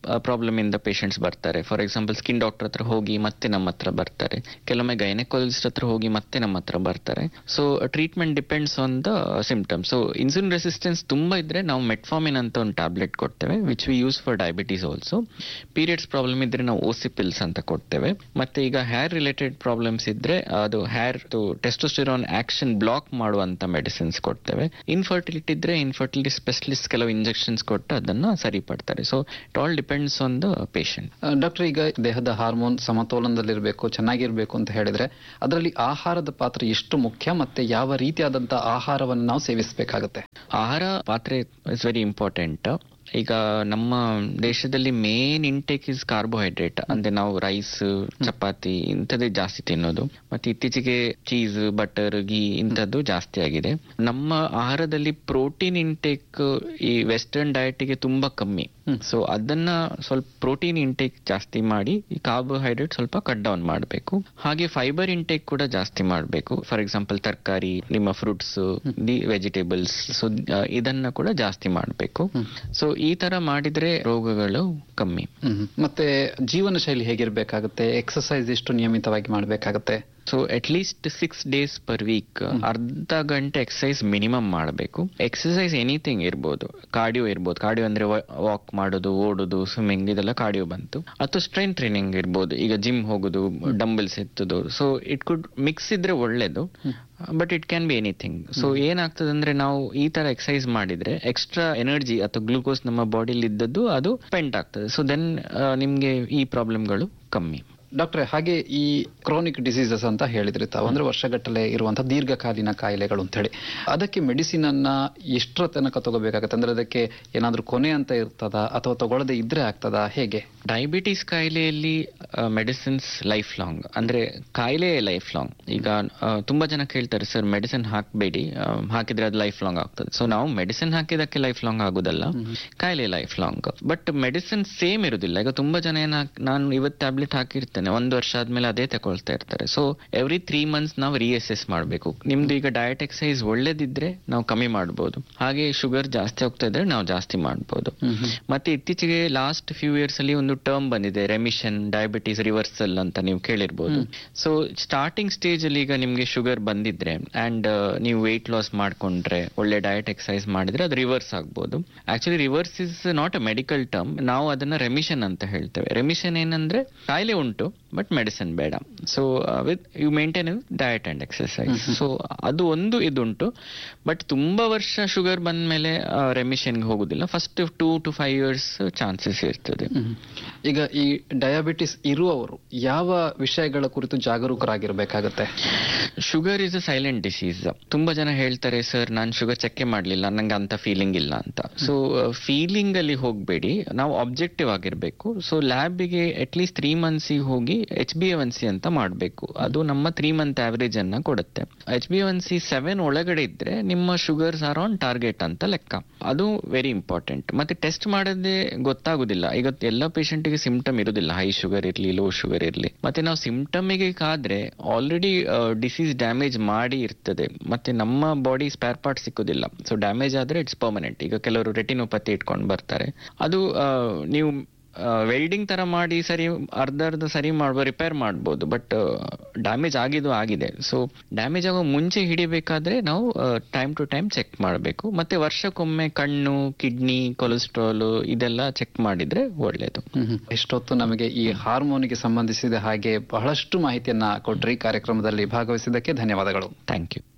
ಪ್ರಾಬ್ಲಮ್ ಇಂದ ಪೇಷಂಟ್ಸ್ ಬರ್ತಾರೆ. ಫಾರ್ ಎಕ್ಸಾಂಪಲ್ ಸ್ಕಿನ್ ಡಾಕ್ಟರ್ ಹತ್ರ ಹೋಗಿ ಮತ್ತೆ ನಮ್ಮ ಹತ್ರ ಬರ್ತಾರೆ, ಕೆಲವೊಮ್ಮೆ ಗೈನಕಾಲಜಿಸ್ಟ್ ಹತ್ರ ಹೋಗಿ ಮತ್ತೆ ನಮ್ಮ ಹತ್ರ ಬರ್ತಾರೆ. So treatment depends on the symptoms. So insulin resistance ತುಂಬಾ ಇದ್ರೆ ನಾವು ಮೆಟ್ಫಾರ್ಮಿನ್ ಅಂತ ಒಂದು ಟ್ಯಾಬ್ಲೆಟ್ ಕೊಡ್ತೇವೆ, which we use for diabetes also. Periods problem ಇದ್ರೆ ನಾವು ಓಸಿಪಿಲ್ಸ್ ಅಂತ ಕೊಡ್ತೇವೆ. ಮತ್ತೆ ಈಗ ಹೇರ್ ರಿಲೇಟೆಡ್ ಪ್ರಾಬ್ಲಮ್ಸ್ ಇದ್ರೆ ಅದು ಹೇರ್ ಟೆಸ್ಟೋಸ್ಟೆರಾನ್ ಆಕ್ಷನ್ ಬ್ಲಾಕ್ ಮಾಡುವಂತ ಮೆಡಿಸಿನ್ಸ್ ಕೊಡ್ತೇವೆ. ಇನ್ಫರ್ಟಿಲಿಟಿ ಇದ್ರೆ ಇನ್ಫರ್ಟಿಲಿಟಿ ಸ್ಪೆಷಲಿಸ್ಟ್ ಕೆಲವು ಇಂಜೆಕ್ಷನ್ಸ್ ಕೊಟ್ಟು ಅದನ್ನ ಸರಿಪಡ್ತಾರೆ. So it all depends on the patient. Doctor, ಈಗ ದೇಹದ ಹಾರ್ಮೋನ್ ಸಮತೋಲನದಲ್ಲಿರಬೇಕು, ಚೆನ್ನಾಗಿರ್ಬೇಕು ಅಂತ ಹೇಳಿದ್ರೆ ಅದರಲ್ಲಿ ಆಹಾರದ ಪಾತ್ರ ಎಷ್ಟು ಮುಖ್ಯ, ಮತ್ತೆ ಯಾವ ರೀತಿಯಾದಂತಹ ಆಹಾರವನ್ನು ನಾವು ಸೇವಿಸಬೇಕಾಗುತ್ತೆ? ಆಹಾರ ಪಾತ್ರೆ ಇಸ್ ವೆರಿ ಇಂಪಾರ್ಟೆಂಟ್. ಈಗ ನಮ್ಮ ದೇಶದಲ್ಲಿ ಮೇನ್ ಇಂಟೇಕ್ ಇಸ್ ಕಾರ್ಬೋಹೈಡ್ರೇಟ್, ಅಂದ್ರೆ ನಾವು ರೈಸ್, ಚಪಾತಿ ಇಂಥದ್ದೇ ಜಾಸ್ತಿ ತಿನ್ನೋದು. ಮತ್ತೆ ಇತ್ತೀಚೆಗೆ ಚೀಸ್, ಬಟರ್, ಗೀ ಇಂಥದ್ದು ಜಾಸ್ತಿ ಆಗಿದೆ. ನಮ್ಮ ಆಹಾರದಲ್ಲಿ ಪ್ರೋಟೀನ್ ಇಂಟೇಕ್ ಈ ವೆಸ್ಟರ್ನ್ ಡಯಟ್ಗೆ ತುಂಬಾ ಕಮ್ಮಿ. ಸೊ ಅದನ್ನ ಸ್ವಲ್ಪ ಪ್ರೋಟೀನ್ ಇಂಟೇಕ್ ಜಾಸ್ತಿ ಮಾಡಿ ಈ ಕಾರ್ಬೋಹೈಡ್ರೇಟ್ ಸ್ವಲ್ಪ ಕಟ್ ಡೌನ್ ಮಾಡಬೇಕು. ಹಾಗೆ ಫೈಬರ್ ಇಂಟೇಕ್ ಕೂಡ ಜಾಸ್ತಿ ಮಾಡಬೇಕು. ಫಾರ್ ಎಕ್ಸಾಂಪಲ್ ತರಕಾರಿ, ನಿಮ್ಮ ಫ್ರೂಟ್ಸ್, ದಿ ವೆಜಿಟೇಬಲ್ಸ್, ಸೊ ಇದನ್ನ ಕೂಡ ಜಾಸ್ತಿ ಮಾಡಬೇಕು. ಸೊ ಈ ತರ ಮಾಡಿದ್ರೆ ರೋಗಗಳು ಕಮ್ಮಿ. ಮತ್ತೆ ಜೀವನ ಶೈಲಿ ಹೇಗಿರ್ಬೇಕಾಗುತ್ತೆ? ಎಕ್ಸರ್ಸೈಸ್ ಎಷ್ಟು ನಿಯಮಿತವಾಗಿ ಮಾಡಬೇಕಾಗುತ್ತೆ? So at least 6 days per week ಅರ್ಧ ಗಂಟೆ ಎಕ್ಸಸೈಸ್ ಮಿನಿಮಮ್ ಮಾಡಬೇಕು. ಎಕ್ಸಸೈಸ್ ಎನಿಥಿಂಗ್ ಇರ್ಬೋದು, ಕಾರ್ಡಿಯೋ ಇರ್ಬೋದು. ಕಾರ್ಡಿಯೋ ಅಂದ್ರೆ ವಾಕ್ ಮಾಡೋದು, ಓಡೋದು, ಸ್ವಿಮ್ಮಿಂಗ್, ಇದೆಲ್ಲ ಕಾರ್ಡಿಯೋ ಬಂತು. ಅಥವಾ ಸ್ಟ್ರೆಂತ್ ಟ್ರೈನಿಂಗ್ ಇರ್ಬೋದು, ಈಗ ಜಿಮ್ ಹೋಗೋದು, dumbbells ಎತ್ತೋದು. So it could mix ಇದ್ರೆ ಒಳ್ಳೇದು, but it can be anything. So ಏನಾಗ್ತದೆ ಅಂದ್ರೆ ನಾವು ಈ ತರ ಎಕ್ಸಸೈಸ್ ಮಾಡಿದ್ರೆ ಎಕ್ಸ್ಟ್ರಾ ಎನರ್ಜಿ ಅಥವಾ ಗ್ಲೂಕೋಸ್ ನಮ್ಮ ಬಾಡಿಲಿ ಇದ್ದದ್ದು ಅದು ಸ್ಪೆಂಡ್ ಆಗ್ತದೆ. ಸೊ ದೆನ್ ನಿಮ್ಗೆ ಈ ಪ್ರಾಬ್ಲಮ್ಗಳು ಕಮ್ಮಿ. ಡಾಕ್ಟ್ರೆ, ಹಾಗೆ ಈ ಕ್ರಾನಿಕ್ ಡಿಸೀಸಸ್ ಅಂತ ಹೇಳಿದ್ರಿ ತಾವು, ಅಂದ್ರೆ ವರ್ಷಗಟ್ಟಲೆ ಇರುವಂತಹ ದೀರ್ಘಕಾಲೀನ ಕಾಯಿಲೆಗಳು ಅಂತ ಹೇಳಿ, ಅದಕ್ಕೆ ಮೆಡಿಸಿನ್ ಅನ್ನ ಎಷ್ಟರ ತನಕ ತಗೋಬೇಕಾಗತ್ತೆ? ಅಂದ್ರೆ ಅದಕ್ಕೆ ಏನಾದ್ರೂ ಕೊನೆ ಅಂತ ಇರ್ತದ, ಅಥವಾ ತಗೊಳ್ಳದೆ ಇದ್ರೆ ಆಗ್ತದಾ, ಹೇಗೆ? ಡಯಾಬಿಟಿಸ್ ಕಾಯಿಲೆಯಲ್ಲಿ ಮೆಡಿಸಿನ್ಸ್ ಲೈಫ್ ಲಾಂಗ್, ಅಂದ್ರೆ ಕಾಯಿಲೆ ಲೈಫ್ ಲಾಂಗ್. ಈಗ ತುಂಬಾ ಜನ ಕೇಳ್ತಾರೆ, ಸರ್ ಮೆಡಿಸಿನ್ ಹಾಕಬೇಡಿ, ಹಾಕಿದ್ರೆ ಅದು ಲೈಫ್ ಲಾಂಗ್ ಆಗ್ತದೆ. ಸೊ ನಾವು ಮೆಡಿಸಿನ್ ಹಾಕಿದಕ್ಕೆ ಲೈಫ್ ಲಾಂಗ್ ಆಗುದಲ್ಲ, ಕಾಯಿಲೆ life long. But medicine same ಇರುದಿಲ್ಲ. ಈಗ ತುಂಬಾ ಜನ ನಾನು ಇವತ್ತು ಟ್ಯಾಬ್ಲೆಟ್ ಹಾಕಿರ್ತೇನೆ, 1 ವರ್ಷ ಆದ್ಮೇಲೆ ಅದೇ ತಗೊಳ್ತಾ ಇರ್ತಾರೆ. ಸೊ ಎವ್ರಿ 3 months ನಾವು ರಿಅಸೆಸ್ ಮಾಡಬೇಕು. ನಿಮ್ದು ಈಗ ಡಯಟ್ ಎಕ್ಸಸೈಸ್ ಒಳ್ಳೇದಿದ್ರೆ ನಾವು ಕಮ್ಮಿ ಮಾಡಬಹುದು, ಹಾಗೆ ಶುಗರ್ ಜಾಸ್ತಿ ಹೋಗ್ತಾ ಇದ್ರೆ ನಾವು ಜಾಸ್ತಿ ಮಾಡಬಹುದು. ಮತ್ತೆ ಇತ್ತೀಚೆಗೆ ಲಾಸ್ಟ್ ಫ್ಯೂ ಇಯರ್ಸ್ ಅಲ್ಲಿ ಒಂದು ಟರ್ಮ್ ಬಂದಿದೆ, ರೆಮಿಷನ್ ಡಯಾಬಿಟಿಸ್ ರಿವರ್ಸಲ್ ಅಂತ ನೀವು ಕೇಳಿರ್ಬೋದು. ಸೊ ಸ್ಟಾರ್ಟಿಂಗ್ ಸ್ಟೇಜ್ ಅಲ್ಲಿ ಈಗ ನಿಮ್ಗೆ ಶುಗರ್ ಬಂದಿದ್ರೆ ಅಂಡ್ ನೀವು ವೆಯ್ಟ್ ಲಾಸ್ ಮಾಡ್ಕೊಂಡ್ರೆ, ಒಳ್ಳೆ ಡಯಟ್ ಎಕ್ಸಸೈಸ್ ಮಾಡಿದ್ರೆ ಅದು ರಿವರ್ಸ್ ಆಗ್ಬೋದು. Actually reverse is not a medical term, ನಾವು ಅದನ್ನ ರೆಮಿಷನ್ ಅಂತ ಹೇಳ್ತೇವೆ. ರೆಮಿಷನ್ ಏನಂದ್ರೆ ಕಾಯಿಲೆ ಉಂಟು ಬಟ್ ಮೆಡಿಸಿನ್ ಬೇಡ. So with you maintain diet and exercise. So ಅದು ಒಂದು ಇದುಂಟು. ಬಟ್ ತುಂಬಾ ವರ್ಷ ಶುಗರ್ ಬಂದ ಮೇಲೆ ರೆಮಿಷನ್ಗೆ ಹೋಗುದಿಲ್ಲ. ಫಸ್ಟ್ 2 to 5 years ಚಾನ್ಸಸ್ ಇರ್ತದೆ. ಈಗ ಈ ಡಯಾಬಿಟಿಸ್ ಇರುವವರು ಯಾವ ವಿಷಯಗಳ ಕುರಿತು ಜಾಗರೂಕರಾಗಿರ್ಬೇಕಾಗತ್ತೆ? Sugar is a silent disease. ತುಂಬಾ ಜನ ಹೇಳ್ತಾರೆ, ಸರ್ ನಾನು ಶುಗರ್ ಚೆಕ್ ಮಾಡ್ಲಿಲ್ಲ, ನಂಗೆ ಅಂತ ಫೀಲಿಂಗ್ ಇಲ್ಲ ಅಂತ. ಸೊ ಫೀಲಿಂಗ್ ಅಲ್ಲಿ ಹೋಗ್ಬೇಡಿ, ನಾವು ಆಬ್ಜೆಕ್ಟಿವ್ ಆಗಿರ್ಬೇಕು. ಸೊ ಲ್ಯಾಬ್ಗೆ ಅಟ್ ಲೀಸ್ಟ್ 3 months ಹೋಗಿ HbA1c ಅಂತ ಮಾಡಬೇಕು. ಅದು ನಮ್ಮ 3 month ಆವರೇಜ್ ಅನ್ನ ಕೊಡುತ್ತೆ. HbA1c 7 ಒಳಗಡೆ ಇದ್ರೆ ನಿಮ್ಮ ಶುಗರ್ಸ್ ಆರ್ ಆನ್ ಟಾರ್ಗೆಟ್ ಅಂತ ಲೆಕ್ಕ. ಅದು ವೆರಿ ಇಂಪಾರ್ಟೆಂಟ್. ಮತ್ತೆ ಟೆಸ್ಟ್ ಮಾಡದೆ ಗೊತ್ತಾಗುದಿಲ್ಲ. ಈಗ ಎಲ್ಲ ಪೇಷಂಟ್ ಗೆ ಸಿಂಪ್ಟಮ್ ಇರುದಿಲ್ಲ, ಹೈ ಶುಗರ್ ಇರ್ಲಿ, ಲೋ ಶುಗರ್ ಇರ್ಲಿ. ಮತ್ತೆ ನಾವು ಸಿಂಪ್ಟಮ್ ಗೆ ಕಾದ್ರೆ ಆಲ್ರೆಡಿ ಡಿಸೀಸ್ ಡ್ಯಾಮೇಜ್ ಮಾಡಿ ಇರ್ತದೆ, ಮತ್ತೆ ನಮ್ಮ body spare part ಸಿಕ್ಕುದಿಲ್ಲ. So damage ಆದ್ರೆ ಇಟ್ಸ್ ಪರ್ಮನೆಂಟ್. ಈಗ ಕೆಲವರು ರೆಟಿನೋಪತಿ ಇಟ್ಕೊಂಡು ಬರ್ತಾರೆ, ಅದು ನೀವು ವೆಲ್ಡಿಂಗ್ ತರ ಮಾಡಿ ಅರ್ಧ ಸರಿ ಮಾಡ್ಬೋದು, ರಿಪೇರ್ ಮಾಡ್ಬೋದು. ಬಟ್ ಡ್ಯಾಮೇಜ್ ಆಗಿದೆ. ಸೊ ಡ್ಯಾಮೇಜ್ ಆಗೋ ಮುಂಚೆ ಹಿಡಿಬೇಕಾದ್ರೆ ನಾವು ಟೈಮ್ ಟು ಟೈಮ್ ಚೆಕ್ ಮಾಡಬೇಕು. ಮತ್ತೆ ವರ್ಷಕ್ಕೊಮ್ಮೆ ಕಣ್ಣು, ಕಿಡ್ನಿ, ಕೊಲೆಸ್ಟ್ರಾಲ್ ಇದೆಲ್ಲ ಚೆಕ್ ಮಾಡಿದ್ರೆ ಒಳ್ಳೇದು. ಇಷ್ಟೊತ್ತು ನಮಗೆ ಈ ಹಾರ್ಮೋನ್ಗೆ ಸಂಬಂಧಿಸಿದ ಹಾಗೆ ಬಹಳಷ್ಟು ಮಾಹಿತಿಯನ್ನ ಕೊಟ್ರಿ. ಕಾರ್ಯಕ್ರಮದಲ್ಲಿ ಭಾಗವಹಿಸಿದ್ದಕ್ಕೆ ಧನ್ಯವಾದಗಳು. Thank you.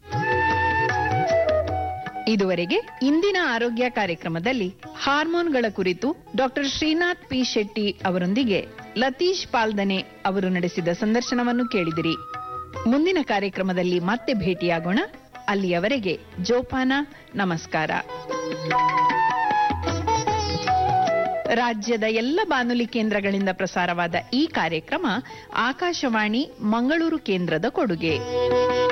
ಇದುವರೆಗೆ ಇಂದಿನ ಆರೋಗ್ಯ ಕಾರ್ಯಕ್ರಮದಲ್ಲಿ ಹಾರ್ಮೋನ್ಗಳ ಕುರಿತು ಡಾಕ್ಟರ್ ಶ್ರೀನಾಥ್ ಪಿ ಶೆಟ್ಟಿ ಅವರೊಂದಿಗೆ ಲತೀಶ್ ಪಾಲ್ದನೆ ಅವರು ನಡೆಸಿದ ಸಂದರ್ಶನವನ್ನು ಕೇಳಿದಿರಿ. ಮುಂದಿನ ಕಾರ್ಯಕ್ರಮದಲ್ಲಿ ಮತ್ತೆ ಭೇಟಿಯಾಗೋಣ. ಅಲ್ಲಿಯವರೆಗೆ ಜೋಪಾನ. ನಮಸ್ಕಾರ. ರಾಜ್ಯದ ಎಲ್ಲ ಬಾನುಲಿ ಕೇಂದ್ರಗಳಿಂದ ಪ್ರಸಾರವಾದ ಈ ಕಾರ್ಯಕ್ರಮ ಆಕಾಶವಾಣಿ ಮಂಗಳೂರು ಕೇಂದ್ರದ ಕೊಡುಗೆ.